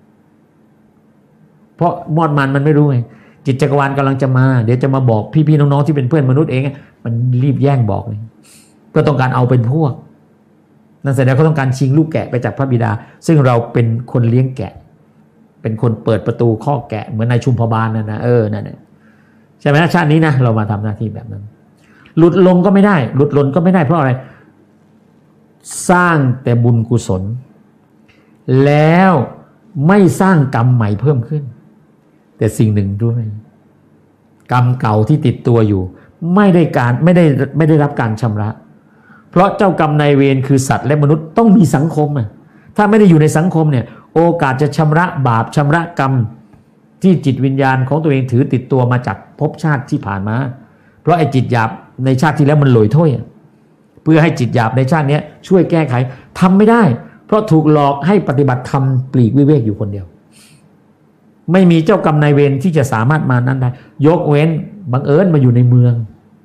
เพราะมอดมารมันไม่รู้ไงจิตจักรวาลกำลังจะมาเดี๋ยวจะมาบอกพี่ๆน้องๆที่เป็นเพื่อนมนุษย์เองมันรีบแย่งบอกเลยเพื่อต้องการเอาเป็นพวกนั่นแสดงเขาต้องการชิงลูกแกะไปจากพระบิดาซึ่งเราเป็นคนเลี้ยงแกะเป็นคนเปิดประตูข้อแกะเหมือนนายชุมพบาลนั่นนะนั่นแหละใช่ไหมชาตินี้นะเรามาทำหน้าที่แบบนั้นหลุดลงก็ไม่ได้หลุดหล่นก็ไม่ได้เพราะอะไรสร้างแต่บุญกุศลแล้วไม่สร้างกรรมใหม่เพิ่มขึ้นแต่สิ่งหนึ่งด้วยกรรมเก่าที่ติดตัวอยู่ไม่ได้รับการชำระเพราะเจ้ากรรมนายเวรคือสัตว์และมนุษย์ต้องมีสังคมถ้าไม่ได้อยู่ในสังคมเนี่ยโอกาสจะชำระบาปชำระกรรมที่จิตวิญญาณของตัวเองถือติดตัวมาจากภพชาติที่ผ่านมาเพราะไอ้จิตหยาบในชาติที่แล้วมันลอยถ้วยเพื่อให้จิตหยาบในชาตินี้ช่วยแก้ไขทำไม่ได้เพราะถูกหลอกให้ปฏิบัติธรรมปลีกวิเวกอยู่คนเดียวไม่มีเจ้ากรรมนายเวรที่จะสามารถมานั้นได้ยกเว้นบังเอิญมาอยู่ในเมือง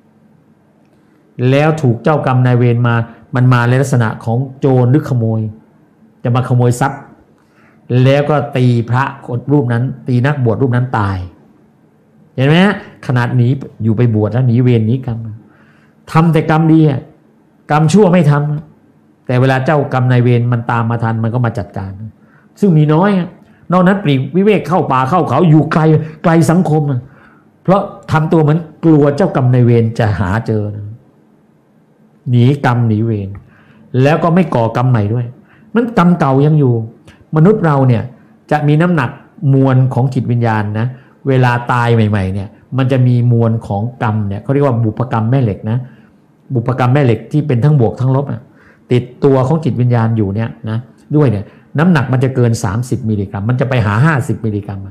แล้วถูกเจ้ากรรมนายเวรมันมาในลักษณะของโจรหรือขโมยจะมาขโมยทรัพย์แล้วก็ตีพระรูปนั้นตีนักบวชรูปนั้นตายเห็นไหมฮะขนาดหนีอยู่ไปบวชแล้วหนีเวรหนีกรรมทำแต่กรรมดีกรรมชั่วไม่ทำแต่เวลาเจ้ากรรมนายเวรมันตามมาทันมันก็มาจัดการซึ่งมีน้อยนอกนั้นปลีกวิเวกเข้าป่าเข้าเขาอยู่ไกลสังคมเพราะทำตัวเหมือนกลัวเจ้ากรรมนายเวรจะหาเจอหนีกรรมหนีเวรแล้วก็ไม่ก่อกรรมใหม่ด้วยมันกรรมเก่ายังอยู่มนุษย์เราเนี่ยจะมีน้ำหนักมวลของจิตวิญญาณนะเวลาตายใหม่ๆเนี่ยมันจะมีมวลของกรรมเนี่ยเขาเรียกว่าบุพกรรมแม่เหล็กนะบุพกรรมแม่เหล็กที่เป็นทั้งบวกทั้งลบติดตัวของจิตวิญญาณอยู่เนี่ยนะด้วยเนี่ยน้ำหนักมันจะเกิน30มิลลิกรัมมันจะไปหา50มิลลิกรัม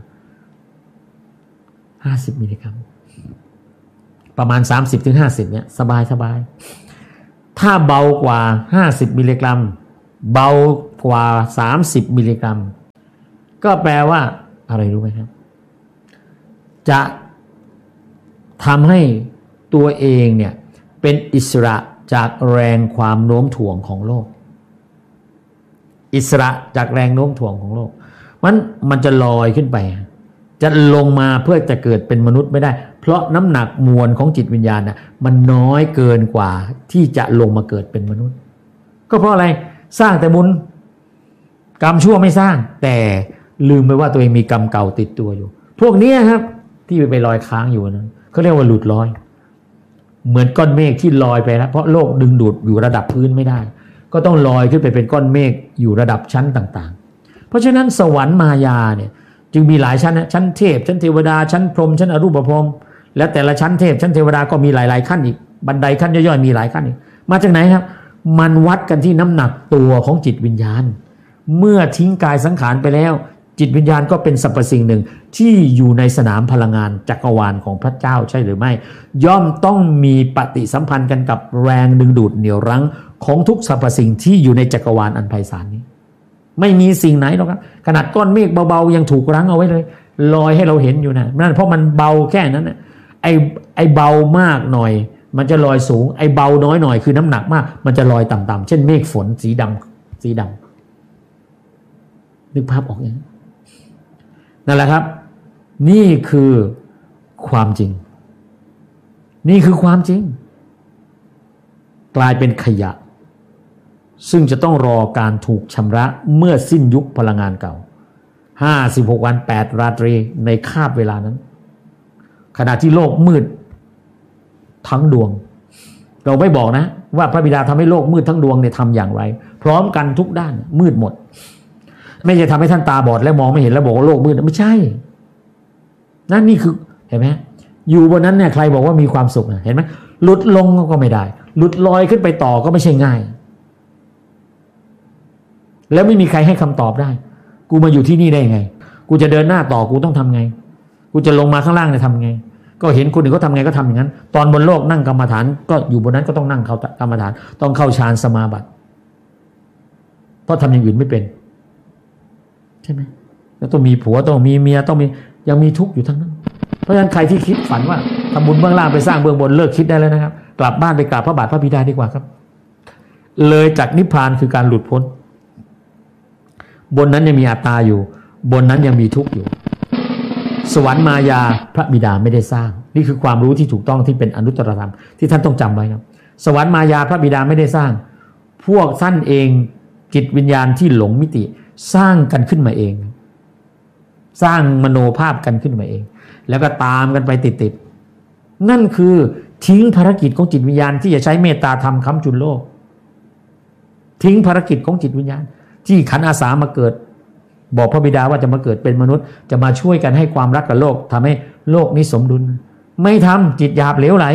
50มิลลิกรัมประมาณ30-50เนี่ยสบายถ้าเบากว่า50มิลลิกรัมเบากว่า30มิลลิกรัมก็แปลว่าอะไรรู้ไหมครับจะทำให้ตัวเองเนี่ยเป็นอิสระจากแรงความโน้มถ่วงของโลกอิสระจากแรงโน้มถ่วงของโลกมันจะลอยขึ้นไปจะลงมาเพื่อจะเกิดเป็นมนุษย์ไม่ได้เพราะน้ำหนักมวลของจิตวิญญาณน่ะมันน้อยเกินกว่าที่จะลงมาเกิดเป็นมนุษย์ก็เพราะอะไรสร้างแต่บุญกรรมชั่วไม่สร้างแต่ลืมไปว่าตัวเองมีกรรมเก่าติดตัวอยู่พวกนี้ครับที่ไปลอยค้างอยู่นั้นเขาเรียกว่าหลุดลอยเหมือนก้อนเมฆที่ลอยไปแล้วเพราะโลกดึงดูดอยู่ระดับพื้นไม่ได้ก็ต้องลอยขึ้นไปเป็นก้อนเมฆอยู่ระดับชั้นต่างๆเพราะฉะนั้นสวรรค์มายาเนี่ยจึงมีหลายชั้นนะชั้นเทพชั้นเทวดาชั้นพรหมชั้นอรูปพรหมและแต่ละชั้นเทพชั้นเทวดาก็มีหลายๆขั้นอีกบันไดขั้นย่อยๆมีหลายขั้นอีกมาจากไหนครับมันวัดกันที่น้ำหนักตัวของจิตวิญญาณเมื่อทิ้งกายสังขารไปแล้วจิตวิญญาณก็เป็นสรรพสิ่งหนึ่งที่อยู่ในสนามพลังงานจักรวาลของพระเจ้าใช่หรือไม่ย่อมต้องมีปฏิสัมพันธ์กันกับแรงดึงดูดเหนี่ยวรั้งของทุกสรรพสิ่งที่อยู่ในจักรวาลอันไพศาลนี้ไม่มีสิ่งไหนหรอกครับขนาดก้อนเมฆเบาๆยังถูกรั้งเอาไว้เลยลอยให้เราเห็นอยู่นะนั่นเพราะมันเบาแค่นั้นนะไอ้เบามากหน่อยมันจะลอยสูงไอ้เบาน้อยหน่อยคือน้ำหนักมากมันจะลอยต่ำๆเช่นเมฆฝนสีดำนึกภาพออกยังนั่นแหละครับนี่คือความจริงนี่คือความจริงกลายเป็นขยะซึ่งจะต้องรอการถูกชำระเมื่อสิ้นยุคพลังงานเก่า56วัน8ราตรีในคาบเวลานั้นขณะที่โลกมืดทั้งดวงเราไม่บอกนะว่าพระบิดาทำให้โลกมืดทั้งดวงเนี่ยทำอย่างไรพร้อมกันทุกด้านมืดหมดไม่ใช่ทำให้ท่านตาบอดแล้วมองไม่เห็นแล้วบอกว่าโลกมืดไม่ใช่นั่นนี่คือเห็นไหมอยู่บนนั้นเนี่ยใครบอกว่ามีความสุขเห็นไหมหลุดลงก็ไม่ได้หลุดลอยขึ้นไปต่อก็ไม่ใช่ง่ายแล้วไม่มีใครให้คำตอบได้กูมาอยู่ที่นี่ได้ไงกูจะเดินหน้าต่อกูต้องทำไงกูจะลงมาข้างล่างเนี่ยทำไงก็เห็นคนอื่นเขาทำไงก็ทำอย่างนั้นตอนบนโลกนั่งกรรมฐานก็อยู่บนนั้นก็ต้องนั่งเข้ากรรมฐานต้องเข้าฌานสมาบัติเพราะทำอย่างอื่นไม่เป็นใช่ไหมแล้วต้องมีผัวต้องมีเมียต้องมียังมีทุกข์อยู่ทั้งนั้นเพราะฉะนั้นใครที่คิดฝันว่าทำบุญเบื้องล่างไปสร้างเบื้องบนเลิกคิดได้แล้วนะครับกลับบ้านไปกราบพระบาทพระบิดาดีกว่าครับเลยจากนิพพานคือการหลุดพ้นบนนั้นยังมีอัตตาอยู่บนนั้นยังมีทุกข์อยู่สวรรค์มายาพระบิดาไม่ได้สร้างนี่คือความรู้ที่ถูกต้องที่เป็นอนุตตรธรรมที่ท่านต้องจำไว้ครับสวรรค์มายาพระบิดาไม่ได้สร้างพวกท่านเองจิตวิญญาณที่หลงมิติสร้างกันขึ้นมาเองสร้างมโนภาพกันขึ้นมาเองแล้วก็ตามกันไปติดๆนั่นคือทิ้งภารกิจของจิตวิญญาณที่จะใช้เมตตาธรรมค้ำจุนโลกทิ้งภารกิจของจิตวิญญาณที่ขันอาสามาเกิดบอกพระบิดาว่าจะมาเกิดเป็นมนุษย์จะมาช่วยกันให้ความรักกับโลกทำให้โลกนี้สมดุลไม่ทำจิตหยาบเหลวไหล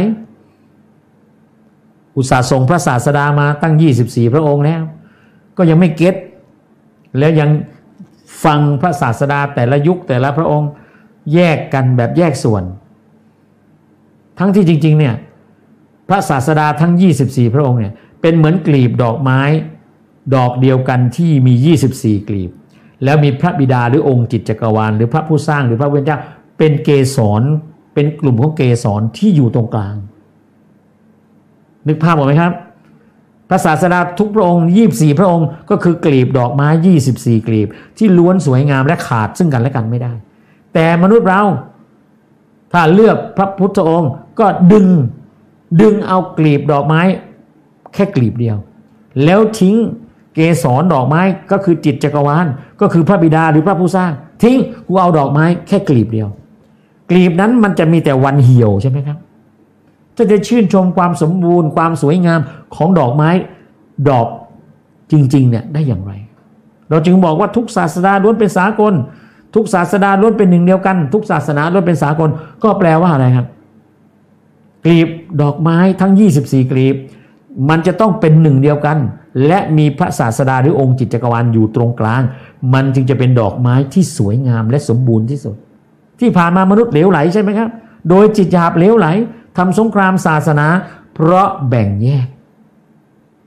อุตส่าห์ส่งพระศาสดามาตั้ง24พระองค์แล้วก็ยังไม่เก็ตแล้วยังฟังพระศาสดาแต่ละยุคแต่ละพระองค์แยกกันแบบแยกส่วนทั้งที่จริงๆเนี่ยพระศาสดาทั้ง24พระองค์เนี่ยเป็นเหมือนกลีบดอกไม้ดอกเดียวกันที่มี24กลีบแล้วมีพระบิดาหรือองค์จิตจักรวาลหรือพระผู้สร้างหรือพระเวทเจ้าเป็นเกสรเป็นกลุ่มของเกสรที่อยู่ตรงกลางนึกภาพออกไหมครับพระศาสดาทุกพระองค์24พระองค์ก็คือกลีบดอกไม้24กลีบที่ล้วนสวยงามและขาดซึ่งกันและกันไม่ได้แต่มนุษย์เราถ้าเลือกพระพุทธองค์ก็ดึงเอากลีบดอกไม้แค่กลีบเดียวแล้วทิ้งเกสรดอกไม้ก็คือจิตจักรวาลก็คือพระบิดาหรือพระผู้สร้างทิ้งกูเอาดอกไม้แค่กลีบเดียวกลีบนั้นมันจะมีแต่วันเหี่ยวใช่ไหมครับจะชื่นชมความสมบูรณ์ความสวยงามของดอกไม้ดอกจริงๆเนี่ยได้อย่างไรเราจึงบอกว่าทุกศาสนาล้วนเป็นสากลทุกศาสนาล้วนเป็นหนึ่งเดียวกันทุกศาสนาล้วนเป็นสากลก็แปลว่าอะไรครับกลีบดอกไม้ทั้ง24กลีบมันจะต้องเป็นหนึ่งเดียวกันและมีพระศาสดาหรือองค์จิตจักรวาลอยู่ตรงกลางมันจึงจะเป็นดอกไม้ที่สวยงามและสมบูรณ์ที่สุดที่ผ่านมามนุษย์เหลวไหลใช่ไหมครับโดยจิตหยาบเหลวไหลทำสงครามศาสนาเพราะแบ่งแยก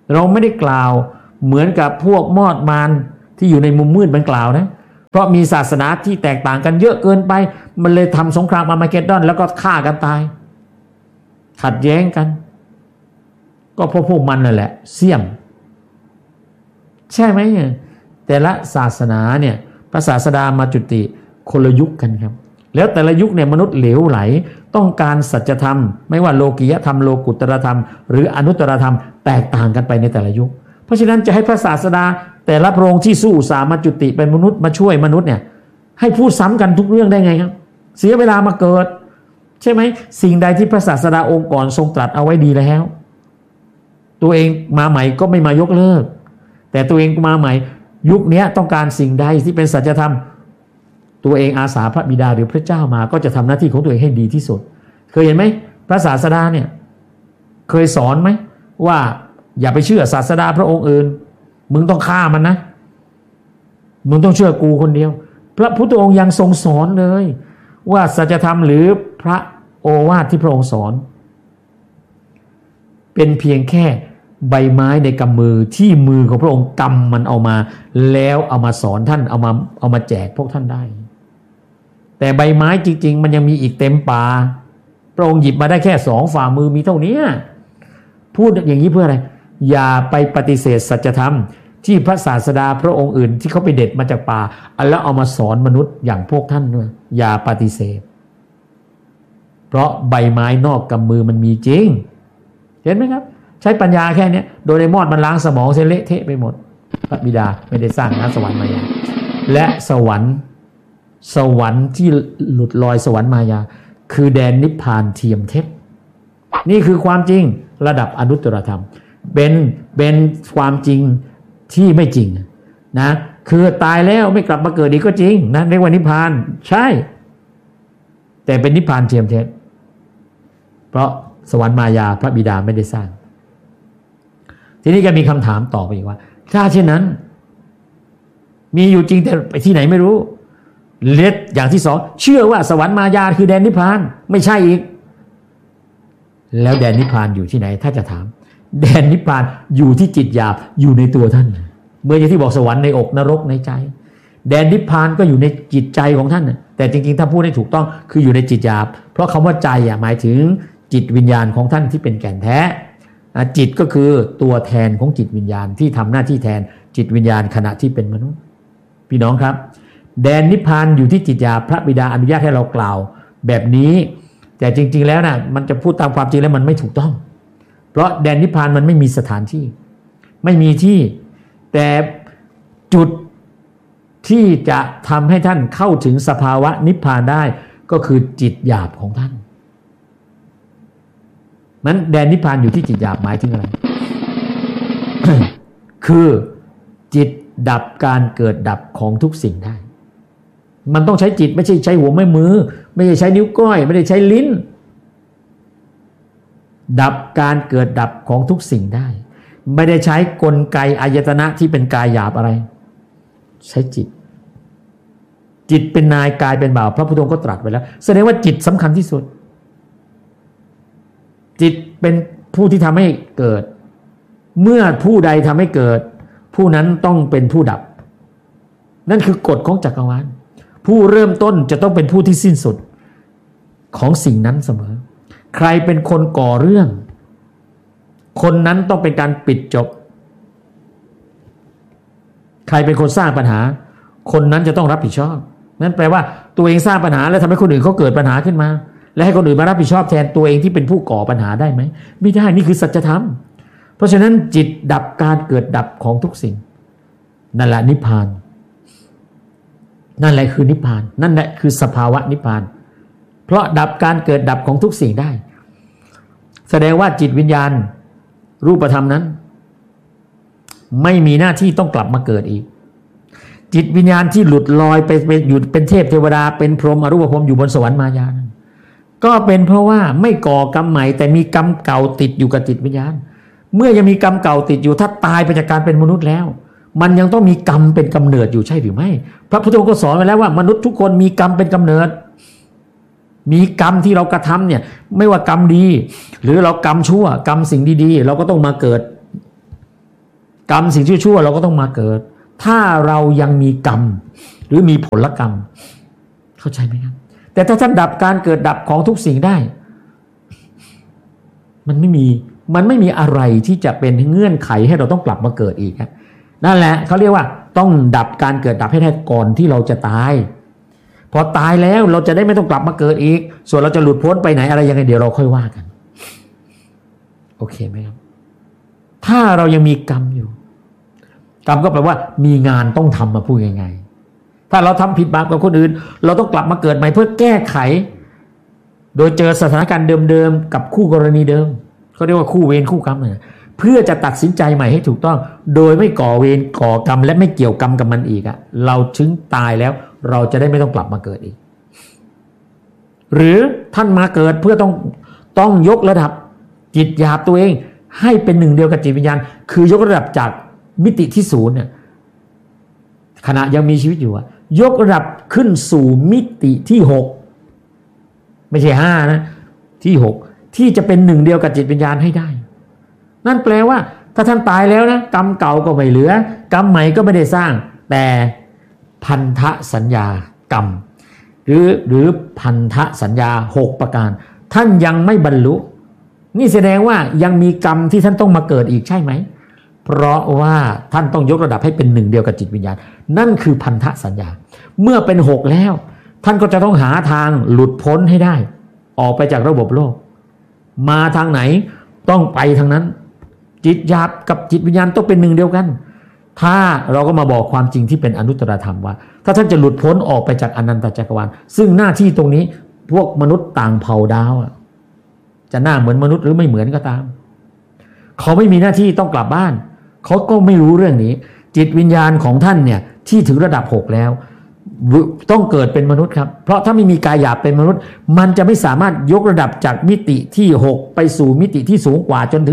เราไม่ได้กล่าวเหมือนกับพวกมอดมารที่อยู่ในมุมมืดมันกล่าวนะเพราะมีศาสนาที่แตกต่างกันเยอะเกินไปมันเลยทำสงครามอาร์มาเกดดอนแล้วก็ฆ่ากันตายขัดแย้งกันก็เพราะพวกมันนั่นแหละเสี่ยมใช่ไหมแต่ละศาสนาเนี่ยพระศาสดามาจุติคนละยุคกันครับแล้วแต่ละยุคเนี่ยมนุษย์เหลวไหลต้องการสัจธรรมไม่ว่าโลกียธรรมโลกุตตรธรรมหรืออนุตตรธรรมแตกต่างกันไปในแต่ละยุคเพราะฉะนั้นจะให้พระศาสดาแต่ละพระองค์ที่สู้สามาจุติเป็นมนุษย์มาช่วยมนุษย์เนี่ยให้พูดซ้ำกันทุกเรื่องได้ไงครับเสียเวลามาเกิดใช่ไหมสิ่งใดที่พระศาสดาองค์ก่อนทรงตรัสเอาไว้ดีแล้วตัวเองมาใหม่ก็ไม่มายกเลิกแต่ตัวเองมาใหม่ยุคนี้ต้องการสิ่งใดที่เป็นสัจธรรมตัวเองอาสาพระบิดาหรือพระเจ้ามาก็จะทำหน้าที่ของตัวเองให้ดีที่สุดเคยเห็นไหมพระศาสดาเนี่ยเคยสอนไหมว่าอย่าไปเชื่อศาสดาพระองค์อื่นมึงต้องฆ่ามันนะมึงต้องเชื่อกูคนเดียวพระพุทธองค์ยังทรงสอนเลยว่าสัจธรรมหรือพระโอวาทที่พระองค์สอนเป็นเพียงแค่ใบไม้ในกำมือที่มือของพระองค์กำมันเอามาแล้วเอามาสอนท่านเอามาแจกพวกท่านได้แต่ใบไม้จริงๆมันยังมีอีกเต็มป่าพระองค์หยิบมาได้แค่2 ฝ่ามือมีเท่านี้พูดอย่างนี้เพื่ออะไรอย่าไปปฏิเสธสัจธรรมที่พระศาสดาพระองค์อื่นที่เขาไปเด็ดมาจากป่าแล้วเอามาสอนมนุษย์อย่างพวกท่านด้วยอย่าปฏิเสธเพราะใบไม้นอกกำมือมันมีจริงเห็นไหมครับใช้ปัญญาแค่นี้โดยในมอดมันล้างสมองเสียเละเทะไปหมดพระบิดาไม่ได้สร้างสวรรค์มายาและสวรรค์ที่หลุดลอยสวรรค์มายาคือแดนนิพพานเทียมเท็จนี่คือความจริงระดับอนุตตรธรรมเป็นความจริงที่ไม่จริงนะคือตายแล้วไม่กลับมาเกิดอีกก็จริงนะเรียกว่านิพพานใช่แต่เป็นนิพพานเทียมเท็จเพราะสวรรค์มายาพระบิดาไม่ได้สร้างทีนี้ก็มีคำถามต่อไปอีกว่าถ้าเช่นนั้นมีอยู่จริงแต่ไปที่ไหนไม่รู้เล็ดอย่างที่2เชื่อว่าสวรรค์มายาคือแดนนิพพานไม่ใช่อีกแล้วแดนนิพพานอยู่ที่ไหนถ้าจะถามแดนนิพพานอยู่ที่จิตหยาบอยู่ในตัวท่านเมื่ออย่างที่บอกสวรรค์ในอกนรกในใจแดนนิพพานก็อยู่ในจิตใจของท่านแต่จริงๆถ้าพูดให้ถูกต้องคืออยู่ในจิตหยาบเพราะคำว่าใจหมายถึงจิตวิญญาณของท่านที่เป็นแก่นแท้จิตก็คือตัวแทนของจิตวิญญาณที่ทำหน้าที่แทนจิตวิญญาณขณะที่เป็นมนุษย์พี่น้องครับแดนนิพพานอยู่ที่จิตหยาบพระบิดาอนุญาตให้เรากล่าวแบบนี้แต่จริงๆแล้วนะมันจะพูดตามความจริงแล้วมันไม่ถูกต้องเพราะแดนนิพพานมันไม่มีสถานที่ไม่มีที่แต่จุดที่จะทำให้ท่านเข้าถึงสภาวะนิพพานได้ก็คือจิตหยาบของท่านนั้นแดนนิพพานอยู่ที่จิตหยาบหมายถึงอะไร คือจิตดับการเกิดดับของทุกสิ่งได้มันต้องใช้จิตไม่ใช่ใช้หัวแม่มือไม่ใช่ใช้นิ้วก้อยไม่ได้ใช้ลิ้นดับการเกิดดับของทุกสิ่งได้ไม่ได้ใช้กลไกอายตนะที่เป็นกายหยาบอะไรใช้จิตเป็นนายกายเป็นบ่าวพระพุทธองค์ก็ตรัสไว้แล้วแสดงว่าจิตสำคัญที่สุดจิตเป็นผู้ที่ทำให้เกิดเมื่อผู้ใดทำให้เกิดผู้นั้นต้องเป็นผู้ดับนั่นคือกฎของจักรวาลผู้เริ่มต้นจะต้องเป็นผู้ที่สิ้นสุดของสิ่งนั้นเสมอใครเป็นคนก่อเรื่องคนนั้นต้องเป็นการปิดจบใครเป็นคนสร้างปัญหาคนนั้นจะต้องรับผิดชอบนั่นแปลว่าตัวเองสร้างปัญหาแล้วทำให้คนอื่นเขาเกิดปัญหาขึ้นมาและให้คนอื่นมารับผิดชอบแทนตัวเองที่เป็นผู้ก่อปัญหาได้ไหมไม่ได้นี่คือสัจธรรมเพราะฉะนั้นจิตดับการเกิดดับของทุกสิ่งนั่นแหละนิพพานนั่นแหละคือนิพพานนั่นแหละคือสภาวะนิพพานเพราะดับการเกิดดับของทุกสิ่งได้แสดงว่าจิตวิญญาณรูปธรรมนั้นไม่มีหน้าที่ต้องกลับมาเกิดอีกจิตวิญญาณที่หลุดลอยไปอยู่เป็นเทพเทวดาเป็นพรหมอรูปพรหมอยู่บนสวรรค์มายานั้นก็เป็นเพราะว่าไม่ก่อกรรมใหม่แต่มีกรรมเก่าติดอยู่กับจิตวิญญาณเมื่อยังมีกรรมเก่าติดอยู่ถ้าตายไปจากการเป็นมนุษย์แล้วมันยังต้องมีกรรมเป็นกำเนิดอยู่ใช่หรือไม่พระพุทธองค์ก็สอนไว้แล้วว่ามนุษย์ทุกคนมีกรรมเป็นกำเนิดมีกรรมที่เรากระทำเนี่ยไม่ว่ากรรมดีหรือเรากรรมชั่วกรรมสิ่งดีๆเราก็ต้องมาเกิดกรรมสิ่งชั่วๆเราก็ต้องมาเกิดถ้าเรายังมีกรรมหรือมีผลกรรมเข้าใจไหมครับแต่ถ้าท่านดับการเกิดดับของทุกสิ่งได้มันไม่มีอะไรที่จะเป็นเงื่อนไขให้เราต้องกลับมาเกิดอีกครับนั่นแหละเขาเรียกว่าต้องดับการเกิดดับให้ได้ก่อนที่เราจะตายพอตายแล้วเราจะได้ไม่ต้องกลับมาเกิดอีกส่วนเราจะหลุดพ้นไปไหนอะไรยังไงเดี๋ยวเราค่อยว่ากันโอเคไหมครับถ้าเรายังมีกรรมอยู่กรรมก็แปลว่ามีงานต้องทำมาพูดง่ายๆถ้าเราทำผิดบาปกับคนอื่นเราต้องกลับมาเกิดใหม่เพื่อแก้ไขโดยเจอสถานการณ์เดิมๆกับคู่กรณีเดิมเขาเรียกว่าคู่เวรคู่กรรมเนี่ยเพื่อจะตัดสินใจใหม่ให้ถูกต้องโดยไม่ก่อเวรก่อกรรมและไม่เกี่ยวกรรมกับมันอีกเราถึงตายแล้วเราจะได้ไม่ต้องกลับมาเกิดอีกหรือท่านมาเกิดเพื่อต้องยกระดับจิตหยาบตัวเองให้เป็นหนึ่งเดียวกับจิตวิญญาณคือยกระดับจากมิติที่ศูนย์เนี่ยขณะยังมีชีวิตอยู่ยกระดับขึ้นสู่มิติที่6ไม่ใช่5นะที่6ที่จะเป็นหนึ่งเดียวกับจิตวิญญาณให้ได้นั่นแปลว่าถ้าท่านตายแล้วนะกรรมเก่าก็ไม่เหลือกรรมใหม่ก็ไม่ได้สร้างแต่พันธสัญญากรรมหรือพันธสัญญา6ประการท่านยังไม่บรรลุนี่แสดงว่ายังมีกรรมที่ท่านต้องมาเกิดอีกใช่ไหมเพราะว่าท่านต้องยกระดับให้เป็นหนึ่งเดียวกับจิตวิญญาณนั่นคือพันธสัญญาเมื่อเป็น6แล้วท่านก็จะต้องหาทางหลุดพ้นให้ได้ออกไปจากระบบโลกมาทางไหนต้องไปทางนั้นจิตหยาบกับจิตวิญญาณต้องเป็นหนึ่งเดียวกันถ้าเราก็มาบอกความจริงที่เป็นอนุตตรธรรมว่าถ้าท่านจะหลุดพ้นออกไปจากอนันตจักรวาลซึ่งหน้าที่ตรงนี้พวกมนุษย์ต่างเผ่าดาวจะหน้าเหมือนมนุษย์หรือไม่เหมือนก็ตามเขาไม่มีหน้าที่ต้องกลับบ้านเขาก็ไม่รู้เรื่องนี้จิตวิญญาณของท่านเนี่ยที่ถึงระดับ6แล้วต้องเกิดเป็นมนุษย์ครับเพราะถ้าไม่มีกายหยาบเป็นมนุษย์มันจะไม่สามารถยกระดับจากมิติที่6ไปสู่มิติที่สูงกว่าจนถึง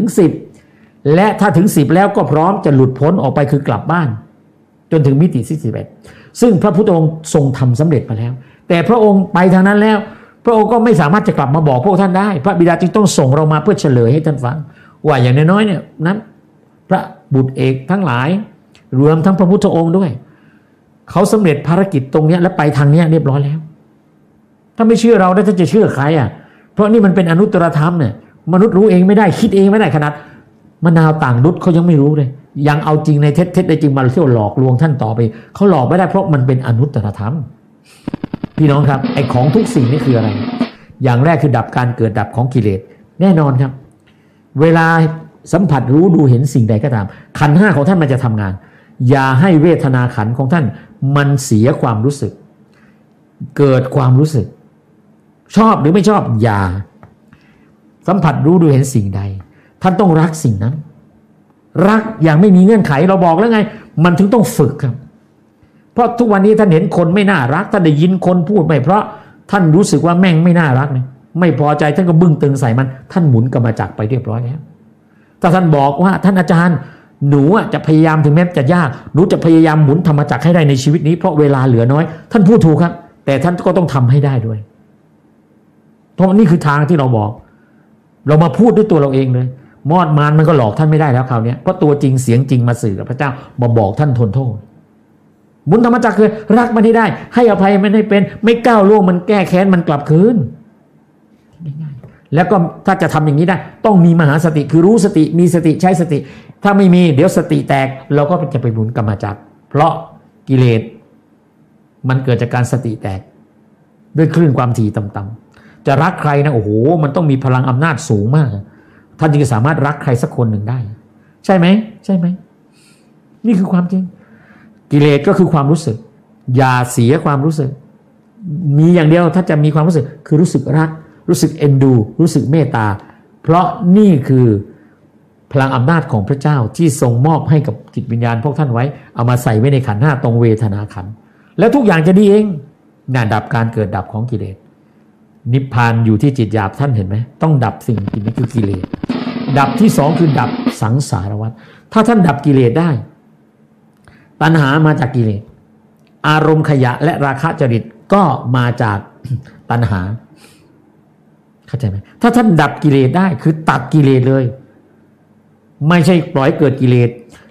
10และถ้าถึง10แล้วก็พร้อมจะหลุดพ้นออกไปคือกลับบ้านจนถึงมิติที่11ซึ่งพระพุทธองค์ทรงทำสำเร็จมาแล้วแต่พระองค์ไปทางนั้นแล้วพระองค์ก็ไม่สามารถจะกลับมาบอกพวกท่านได้พระบิดาจึงต้องส่งเรามาเพื่อเฉลยให้ท่านฟังว่าอย่างน้อยๆเนี่ยนั้นพระบุตรเอกทั้งหลายรวมทั้งพระพุทธองค์ด้วยเขาสำเร็จภารกิจตรงนี้และไปทางนี้เรียบร้อยแล้วถ้าไม่เชื่อเราแล้วท่านจะเชื่อใครเพราะนี่มันเป็นอนุตตรธรรมเนี่ยมนุษย์รู้เองไม่ได้คิดเองไม่ได้ขนาดมะนาวต่างดุจเขายังไม่รู้เลยยังเอาจริงในเท็จได้จริงมาเที่ยวหลอกลวงท่านต่อไปเขาหลอกไม่ได้เพราะมันเป็นอนุตตรธรรมพี่น้องครับไอ้ของทุกสิ่งนี่คืออะไรอย่างแรกคือดับการเกิดดับของกิเลสแน่นอนครับเวลาสัมผัสรู้ดูเห็นสิ่งใดก็ตามขันธ์5ของท่านมันจะทำงานอย่าให้เวทนาขันธ์ของท่านมันเสียความรู้สึกเกิดความรู้สึกชอบหรือไม่ชอบอย่าสัมผัสรู้ดูเห็นสิ่งใดท่านต้องรักสิ่งนั้นรักอย่างไม่มีเงื่อนไขเราบอกแล้วไงมันถึงต้องฝึกครับเพราะทุกวันนี้ท่านเห็นคนไม่น่ารักท่านได้ยินคนพูดไม่เพราะท่านรู้สึกว่าแม่งไม่น่ารักเนี่ยไม่พอใจท่านก็บึ้งตึงใส่มันท่านหมุนกรรมจักรไปเรียบร้อยแล้วถ้าท่านบอกว่าท่านอาจารย์หนูจะพยายามถึงแม้จะยากหนูจะพยายามหมุนธรรมจักรให้ได้ในชีวิตนี้เพราะเวลาเหลือน้อยท่านพูดถูกครับแต่ท่านก็ต้องทำให้ได้ด้วยเพราะนี่คือทางที่เราบอกเรามาพูดด้วยตัวเราเองเลยมอดมารมันก็หลอกท่านไม่ได้แล้วคราวนี้เพราะตัวจริงเสียงจริงมาสื่อกับพระเจ้ามาบอกท่านทนโทษบุญธรรมจักรคือรักมันให้ได้ให้อภัยมันให้เป็นไม่ก้าวล่วงมันแก้แค้นมันกลับคืนง่ายๆแล้วก็ถ้าจะทำอย่างนี้ได้ต้องมีมหาสติคือรู้สติมีสติใช้สติถ้าไม่มีเดี๋ยวสติแตกเราก็จะไปหมุนกรรมจักรเพราะกิเลสมันเกิดจากการสติแตกด้วยคลื่นความถี่ต่ำๆจะรักใครนะโอ้โหมันต้องมีพลังอำนาจสูงมากท่านจึงจะสามารถรักใครสักคนหนึ่งได้ใช่ไหมใช่ไหมนี่คือความจริงกิเลสก็คือความรู้สึกอย่าเสียความรู้สึกมีอย่างเดียวถ้าจะมีความรู้สึกคือรู้สึกรักรู้สึกเอ็นดูรู้สึกเมตตาเพราะนี่คือพลังอำนาจของพระเจ้าที่ทรงมอบให้กับจิตวิญญาณพวกท่านไว้เอามาใส่ไว้ในขันธ์5ตรงเวทนาขันธ์แล้วทุกอย่างจะดีเองน่าดับการเกิดดับของกิเลสนิพพานอยู่ที่จิตหยาบท่านเห็นไหมต้องดับสิ่งที่นี้คือกิเลสดับที่2คือดับสังสารวัฏถ้าท่านดับกิเลสได้ตัณหามาจากกิเลสอารมณ์ขยะและราคะจริตก็มาจากตัณหาเข้าใจไหมถ้าท่านดับกิเลสได้คือตัดกิเลสเลยไม่ใช่ปล่อยเกิดกิเลส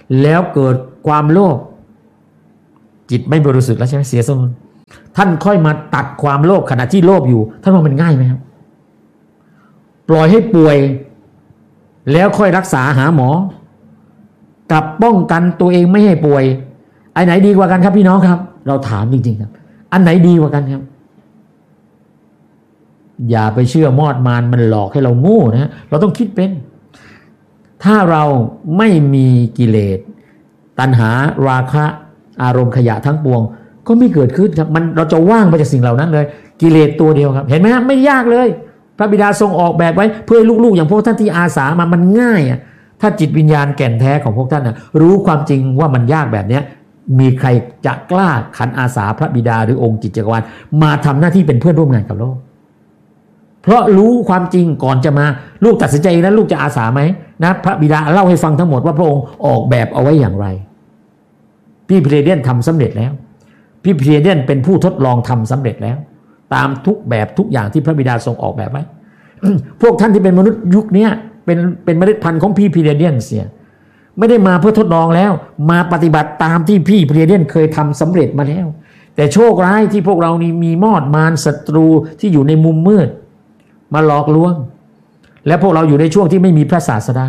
แล้วเกิดความโลภจิตไม่บริสุทธิ์แล้วใช่ไหมเสียสมดุลท่านค่อยมาตัดความโลภขณะที่โลภอยู่ท่านว่ามันง่ายไหมครับปล่อยให้ป่วยแล้วค่อยรักษาหาหมอกับป้องกันตัวเองไม่ให้ป่วยอันไหนดีกว่ากันครับพี่น้องครับเราถามจริงๆครับอันไหนดีกว่ากันครับอย่าไปเชื่อมอดมารมันหลอกให้เราโง่นะเราต้องคิดเป็นถ้าเราไม่มีกิเลสตัณหาราคะอารมณ์ขยะทั้งปวงก็ไม่เกิดขึ้นครับมันเราจะว่างไปจากสิ่งเหล่านั้นเลยกิเลสตัวเดียวครับเห็นไหมครับไม่ยากเลยพระบิดาทรงออกแบบไว้เพื่อให้ลูกๆอย่างพวกท่านที่อาสามามันง่ายอ่ะถ้าจิตวิญญาณแก่นแท้ของพวกท่านนะรู้ความจริงว่ามันยากแบบนี้มีใครจะกล้าขันอาสาพระบิดาหรือองค์จิตจักรวาลมาทำหน้าที่เป็นเพื่อนร่วมงานกับโลกเพราะรู้ความจริงก่อนจะมาลูกตัดสินใจเองนะลูกจะอาสาไหมนะพระบิดาเล่าให้ฟังทั้งหมดว่าพระองค์ออกแบบเอาไว้อย่างไรพี่เพเดียนทำสำเร็จแล้วพี่เพเดียนเป็นผู้ทดลองทำสำเร็จแล้วตามทุกแบบทุกอย่างที่พระบิดาทรงออกแบบไว้ พวกท่านที่เป็นมนุษย์ยุคนี้เป็นเมล็ดพันธุ์ของพี่เพเดียนเสียไม่ได้มาเพื่อทดลองแล้วมาปฏิบัติตามที่พี่เพเดียนเคยทำสำเร็จมาแล้วแต่โชคร้ายที่พวกเรานี่มีมอดมารศัตรูที่อยู่ในมุมมืดมาหลอกลวงและพวกเราอยู่ในช่วงที่ไม่มีพระศาสดา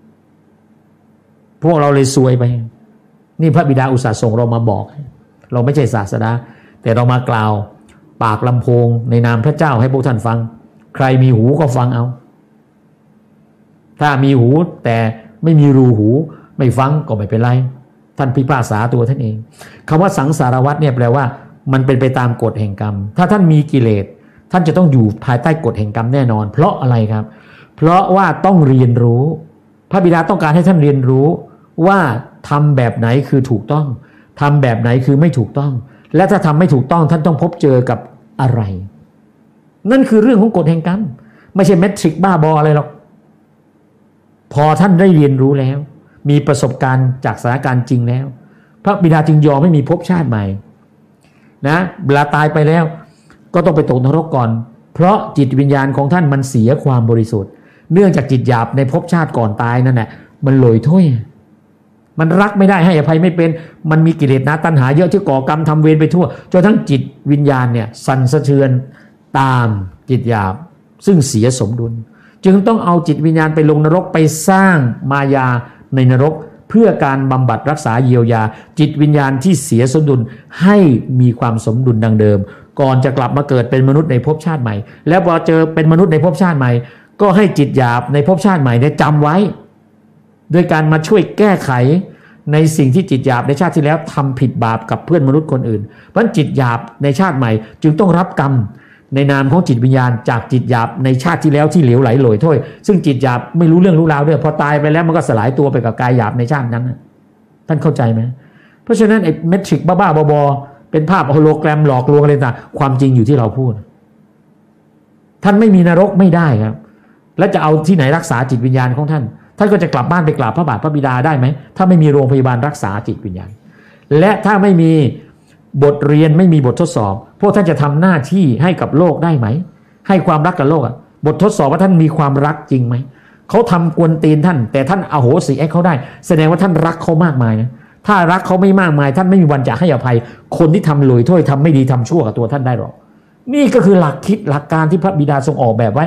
พวกเราเลยซวยไปนี่พระบิดาอุตส่าห์ส่งเรามาบอกเราไม่ใช่ศาสดาแต่เรามากล่าวปากลำโพงในนามพระเจ้าให้พวกท่านฟังใครมีหูก็ฟังเอาถ้ามีหูแต่ไม่มีรูหูไม่ฟังก็ไม่เป็นไรท่านพิพากษาตัวท่านเองคำว่าสังสารวัฏเนี่ยแปลว่ามันเป็นไปตามกฎแห่งกรรมถ้าท่านมีกิเลสท่านจะต้องอยู่ภายใต้กฎแห่งกรรมแน่นอนเพราะอะไรครับเพราะว่าต้องเรียนรู้พระบิดาต้องการให้ท่านเรียนรู้ว่าทำแบบไหนคือถูกต้องทำแบบไหนคือไม่ถูกต้องและถ้าทำไม่ถูกต้องท่านต้องพบเจอกับอะไรนั่นคือเรื่องของกฎแห่งกรรมไม่ใช่เมทริกบ้าบออะไรหรอกพอท่านได้เรียนรู้แล้วมีประสบการณ์จากสถานการณ์จริงแล้วพระบิดาจึงยอมให้มีภพชาติใหม่นะเวลาตายไปแล้วก็ต้องไปตกนรกก่อนเพราะจิตวิญญาณของท่านมันเสียความบริสุทธิ์เนื่องจากจิตหยาบในภพชาติก่อนตายนั่นแหละมันลอยถ้วยมันรักไม่ได้ให้อภัยไม่เป็นมันมีกิเลสนะตัณหาเยอะที่ก่อกรรมทำเวรไปทั่วจนทั้งจิตวิญญาณเนี่ยสั่นสะเทือนตามจิตหยาบซึ่งเสียสมดุลจึงต้องเอาจิตวิญญาณไปลงนรกไปสร้างมายาในนรกเพื่อการบำบัดรักษาเยียวยาจิตวิญญาณที่เสียสมดุลให้มีความสมดุลดังเดิมก่อนจะกลับมาเกิดเป็นมนุษย์ในภพชาติใหม่แล้วพอเจอเป็นมนุษย์ในภพชาติใหม่ก็ให้จิตหยาบในภพชาติใหม่เนี่ยจำไว้โดยการมาช่วยแก้ไขในสิ่งที่จิตหยาบในชาติที่แล้วทำผิดบาปกับเพื่อนมนุษย์คนอื่นเพราะจิตหยาบในชาติใหม่จึงต้องรับกรรมในนามของจิตวิญญาณจากจิตหยาบในชาติที่แล้วที่เหลวไหลโหลอยถ้วยซึ่งจิตหยาบไม่รู้เรื่องรู้ราวด้วยพอตายไปแล้วมันก็สลายตัวไปกับกายหยาบในชาตินั้นท่านเข้าใจไหมเพราะฉะนั้นไอ้เมทริกบ้าๆบอๆเป็นภาพโฮโลแกรมหลอกลวงอะไรต่างความจริงอยู่ที่เราพูดท่านไม่มีนรกไม่ได้ครับแล้วจะเอาที่ไหนรักษาจิตวิญญาณของท่านก็จะกลับบ้านไปกราบพระบาทพระบิดาได้ไหมถ้าไม่มีโรงพยาบาลรักษาจิตวิญญาณและถ้าไม่มีบทเรียนไม่มีบททดสอบพวกท่านจะทำหน้าที่ให้กับโลกได้ไหมให้ความรักกับโลกบททดสอบว่าท่านมีความรักจริงไหมเขาทำกวนตีนท่านแต่ท่านอโหสิให้เขาได้แสดงว่าท่านรักเขามากมายนะถ้ารักเขาไม่มากมายท่านไม่มีวันจะให้อภัยคนที่ทำลอยถ้วยทำไม่ดีทำชั่วกับตัวท่านได้หรอกนี่ก็คือหลักคิดหลักการที่พระบิดาทรงออกแบบไว้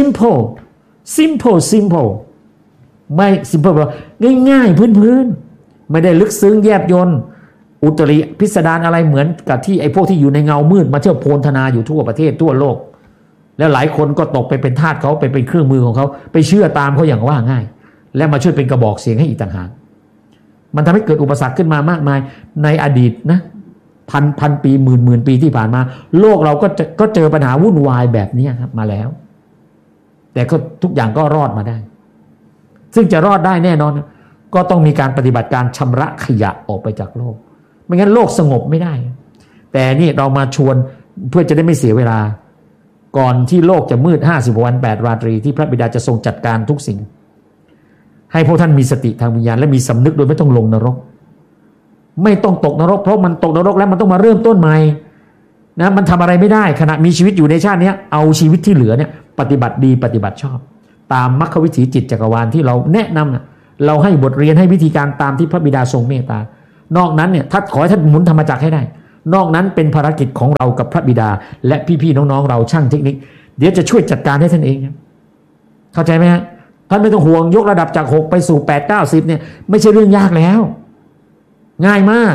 simple ไม่ simple แบบง่ายๆพื้นๆไม่ได้ลึกซึ้งแยบยลอุตริพิสดารอะไรเหมือนกับที่ไอ้พวกที่อยู่ในเงามืดมาเที่ยวโพลธนาอยู่ทั่วประเทศทั่วโลกแล้วหลายคนก็ตกไปเป็นทาสเขาไปเป็นเครื่องมือของเขาไปเชื่อตามเขาอย่างว่าง่ายและมาช่วยเป็นกระบอกเสียงให้อีกต่างหากมันทำให้เกิดอุปสรรคขึ้นมามากมายในอดีตนะพันปีหมื่นปีที่ผ่านมาโลกเราก็เจอปัญหาวุ่นวายแบบนี้ครับมาแล้วแต่ก็ทุกอย่างก็รอดมาได้ซึ่งจะรอดได้แน่นอนก็ต้องมีการปฏิบัติการชำระขยะออกไปจากโลกไม่งั้นโลกสงบไม่ได้แต่นี่เรามาชวนเพื่อจะได้ไม่เสียเวลาก่อนที่โลกจะมืด50วัน8ราตรีที่พระบิดาจะทรงจัดการทุกสิ่งให้พวกท่านมีสติทางวิญญาณและมีสำนึกโดยไม่ต้องลงนรกไม่ต้องตกนรกเพราะมันตกนรกแล้วมันต้องมาเริ่มต้นใหม่นะมันทำอะไรไม่ได้ขณะมีชีวิตอยู่ในชาตินี้เอาชีวิตที่เหลือเนี่ยปฏิบัติดีปฏิบัติชอบตามมรรควิถีจิตจักรวาลที่เราแนะนำนะเราให้บทเรียนให้วิธีการตามที่พระบิดาทรงเมตตานอกนั้นเนี่ยถ้าขอให้ท่านหมุนธรรมจักรให้ได้นอกนั้นเป็นภารกิจของเรากับพระบิดาและพี่ๆน้องๆเราช่างเทคนิคเดี๋ยวจะช่วยจัดการให้ท่านเองเข้าใจไหมฮะท่านไม่ต้องห่วงยกระดับจาก6ไปสู่8 9 10เนี่ยไม่ใช่เรื่องยากแล้วง่ายมาก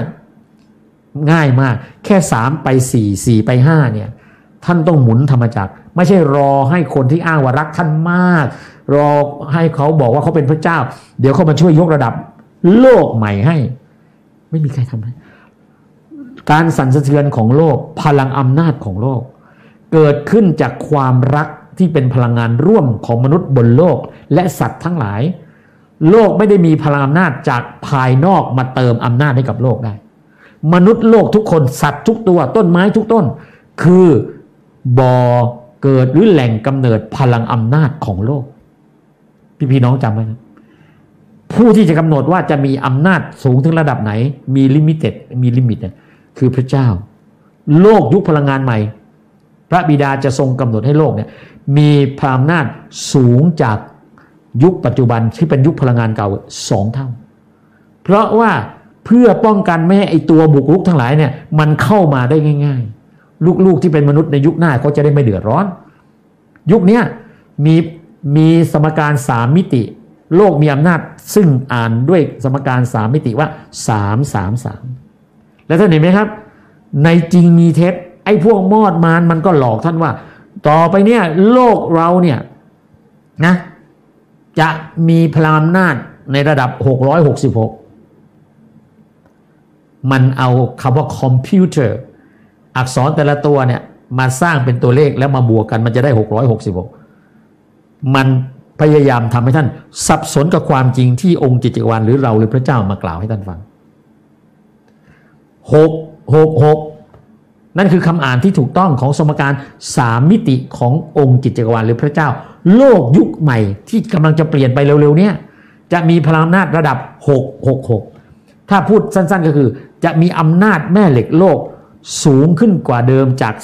แค่3ไป4 4ไป5เนี่ยท่านต้องหมุนธรรมจักรไม่ใช่รอให้คนที่อ้างว่ารักท่านมากรอให้เขาบอกว่าเขาเป็นพระเจ้าเดี๋ยวเขามาช่วยยกระดับโลกใหม่ให้ไม่มีใครทำให้การสั่นสะเทือนของโลกพลังอำนาจของโลกเกิดขึ้นจากความรักที่เป็นพลังงานร่วมของมนุษย์บนโลกและสัตว์ทั้งหลายโลกไม่ได้มีพลังอำนาจจากภายนอกมาเติมอำนาจให้กับโลกได้มนุษย์โลกทุกคนสัตว์ทุกตัวต้นไม้ทุกต้นคือบ่อเกิดหรือแหล่งกำเนิดพลังอำนาจของโลกพี่น้องจำไว้นะผู้ที่จะกำหนดว่าจะมีอำนาจสูงถึงระดับไหนมีลิมิตคือพระเจ้าโลกยุคพลังงานใหม่พระบิดาจะทรงกำหนดให้โลกเนี่ยมีพลังอำนาจสูงจากยุคปัจจุบันที่เป็นยุคพลังงานเก่า2 เท่าเพราะว่าเพื่อป้องกันไม่ให้ไอตัวบุกรุกทั้งหลายเนี่ยมันเข้ามาได้ง่ายๆลูกๆที่เป็นมนุษย์ในยุคหน้าเขาจะได้ไม่เดือดร้อนยุคนี้มีสมการ3 มิติโลกมีอำนาจซึ่งอ่านด้วยสมการ3 มิติว่า333แล้วท่านเห็นไหมครับในจริงมีเท็จไอ้พวกมอดมารมันก็หลอกท่านว่าต่อไปเนี่ยโลกเราเนี่ยนะจะมีพลังอำนาจในระดับ666มันเอาคำว่าคอมพิวเตอร์อักษรแต่ละตัวเนี่ยมาสร้างเป็นตัวเลขแล้วมาบวกกันมันจะได้666มันพยายามทำให้ท่านสับสนกับความจริงที่องค์จิตจักรวาลหรือเราหรือพระเจ้ามากล่าวให้ท่านฟัง666นั่นคือคำอ่านที่ถูกต้องของสมการ3 มิติขององค์จิตจักรวาลหรือพระเจ้าโลกยุคใหม่ที่กำลังจะเปลี่ยนไปเร็วๆเนี่ยจะมีพลังอำนาจระดับ666ถ้าพูดสั้นๆก็คือจะมีอำนาจแม่เหล็กโลกสูงขึ้นกว่าเดิมจาก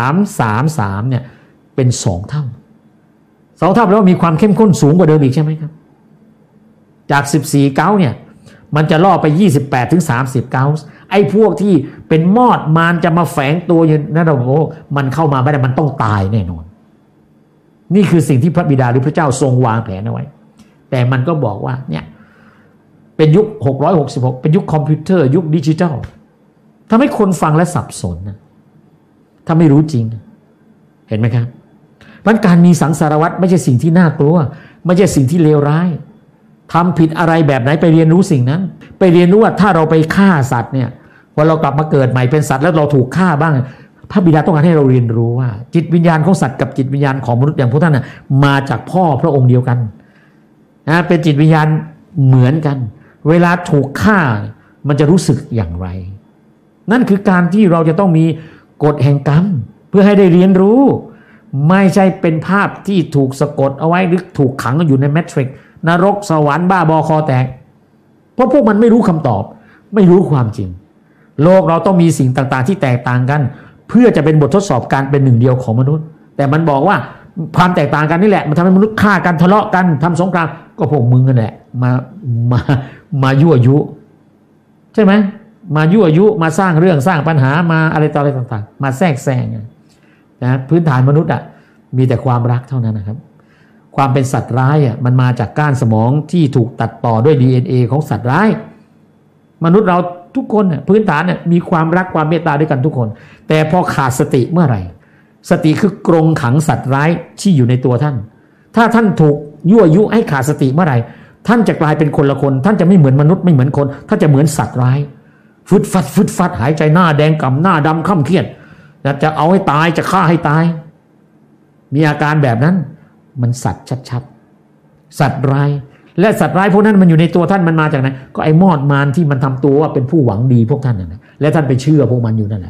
333เนี่ยเป็น2 เท่าแล้วมีความเข้มข้นสูงกว่าเดิมอีกใช่ไหมครับจาก14 เก้าเนี่ยมันจะล่อไป28 ถึง 30 เก้าไอ้พวกที่เป็นมอดมารจะมาแฝงตัวอยู่นั่นโอ้มันเข้ามาไม่ได้มันต้องตายแน่นอนนี่คือสิ่งที่พระบิดาหรือพระเจ้าทรงวางแผนเอาไว้แต่มันก็บอกว่าเนี่ยเป็นยุค666เป็นยุคคอมพิวเตอร์ยุคดิจิทัลทำให้คนฟังและสับสนนะถ้าไม่รู้จริงเห็นไหมครับมันการมีสังสารวัฏไม่ใช่สิ่งที่น่ากลัวไม่ใช่สิ่งที่เลวร้ายทำผิดอะไรแบบไหนไปเรียนรู้สิ่งนั้นไปเรียนรู้ว่าถ้าเราไปฆ่าสัตว์เนี่ยพอเรากลับมาเกิดใหม่เป็นสัตว์แล้วเราถูกฆ่าบ้างพระบิดาต้องการให้เราเรียนรู้ว่าจิตวิญญาณของสัตว์กับจิตวิญญาณของมนุษย์อย่างพวกท่านมาจากพ่อพระองค์เดียวกันนะเป็นจิตวิญญาณเหมือนกันเวลาถูกฆ่ามันจะรู้สึกอย่างไรนั่นคือการที่เราจะต้องมีกฎแห่งกรรมเพื่อให้ได้เรียนรู้ไม่ใช่เป็นภาพที่ถูกสะกดเอาไว้หรือถูกขังอยู่ในแมทริกซ์นรกสวรรค์บ้าบอคอแตกเพราะพวกมันไม่รู้คำตอบไม่รู้ความจริงโลกเราต้องมีสิ่งต่างๆที่แตกต่างกันเพื่อจะเป็นบททดสอบการเป็นหนึ่งเดียวของมนุษย์แต่มันบอกว่าความแตกต่างกันนี่แหละมันทำให้มนุษย์ฆ่ากันทะเลาะกันทำสงครามก็พวกมึงกันแหละมายั่วยุใช่ไหมมายั่วยุมาสร้างเรื่องสร้างปัญหามาอะไรต่ออะไรต่างๆมาแทรกแซงนะพื้นฐานมนุษย์มีแต่ความรักเท่านั้นนะครับความเป็นสัตว์ร้ายมันมาจากก้านสมองที่ถูกตัดต่อด้วย DNA ของสัตว์ร้ายมนุษย์เราทุกคนพื้นฐานมีความรักความเมตตาด้วยกันทุกคนแต่พอขาดสติเมื่อไหร่สติคือกรงขังสัตว์ร้ายที่อยู่ในตัวท่านถ้าท่านถูกยั่วยุให้ขาดสติเมื่อไหร่ท่านจะกลายเป็นคนละคนท่านจะไม่เหมือนมนุษย์ไม่เหมือนคนท่านจะเหมือนสัตว์ร้ายฟึดฟัดหายใจหน้าแดงก่ำหน้าดำค่ำเครียดจะเอาให้ตายจะฆ่าให้ตายมีอาการแบบนั้นมันสัตว์ชัดๆสัตว์ร้ายและสัตว์ร้ายพวกนั้นมันอยู่ในตัวท่านมันมาจากไหนก็ไอ้มอดมารที่มันทำตัวว่าเป็นผู้หวังดีพวกท่านนั่นแหละและท่านไปเชื่อพวกมันอยู่นั่นแหละ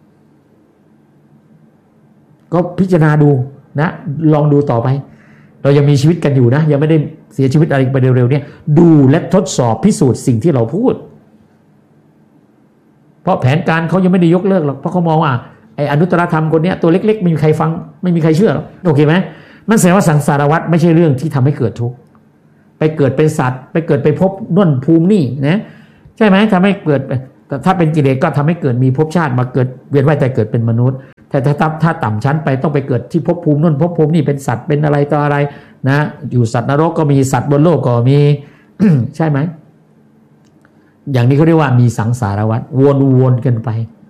ก็พิจารณาดูนะลองดูต่อไปเรายังมีชีวิตกันอยู่นะยังไม่ได้เสียชีวิตอะไรไปเร็วๆเนี่ยดูและทดสอบพิสูจน์สิ่งที่เราพูดเพราะแผนการเขายังไม่ได้ยกเลิกหรอกเพราะเขามองว่าไอ้อนุตตรธรรมคนนี้ตัวเล็กๆไม่มีใครฟังไม่มีใครเชื่อหรอกโอเคไหมมันแสดงว่าสังสารวัฏไม่ใช่เรื่องที่ทำให้เกิดทุกข์ไปเกิดเป็นสัตว์ไปเกิดไปพบน่นภูมินี่นะใช่ไหมทำให้เกิดถ้าเป็นกิเลสก็ทำให้เกิดมีภพชาติมาเกิดเวียนว่ายแต่เกิดเป็นมนุษย์แต่ถ้าต่ำชั้นไปต้องไปเกิดที่ภพภูมิน่นภพภูมินี่เป็นสัตว์เป็นอะไรต่ออะไรนะอยู่สัตว์นรกก็มีสัตว์บนโลกก็มี ใช่ไหมอย่างนี้เขาเรียกว่ามีสังสารวัฏวนกันไป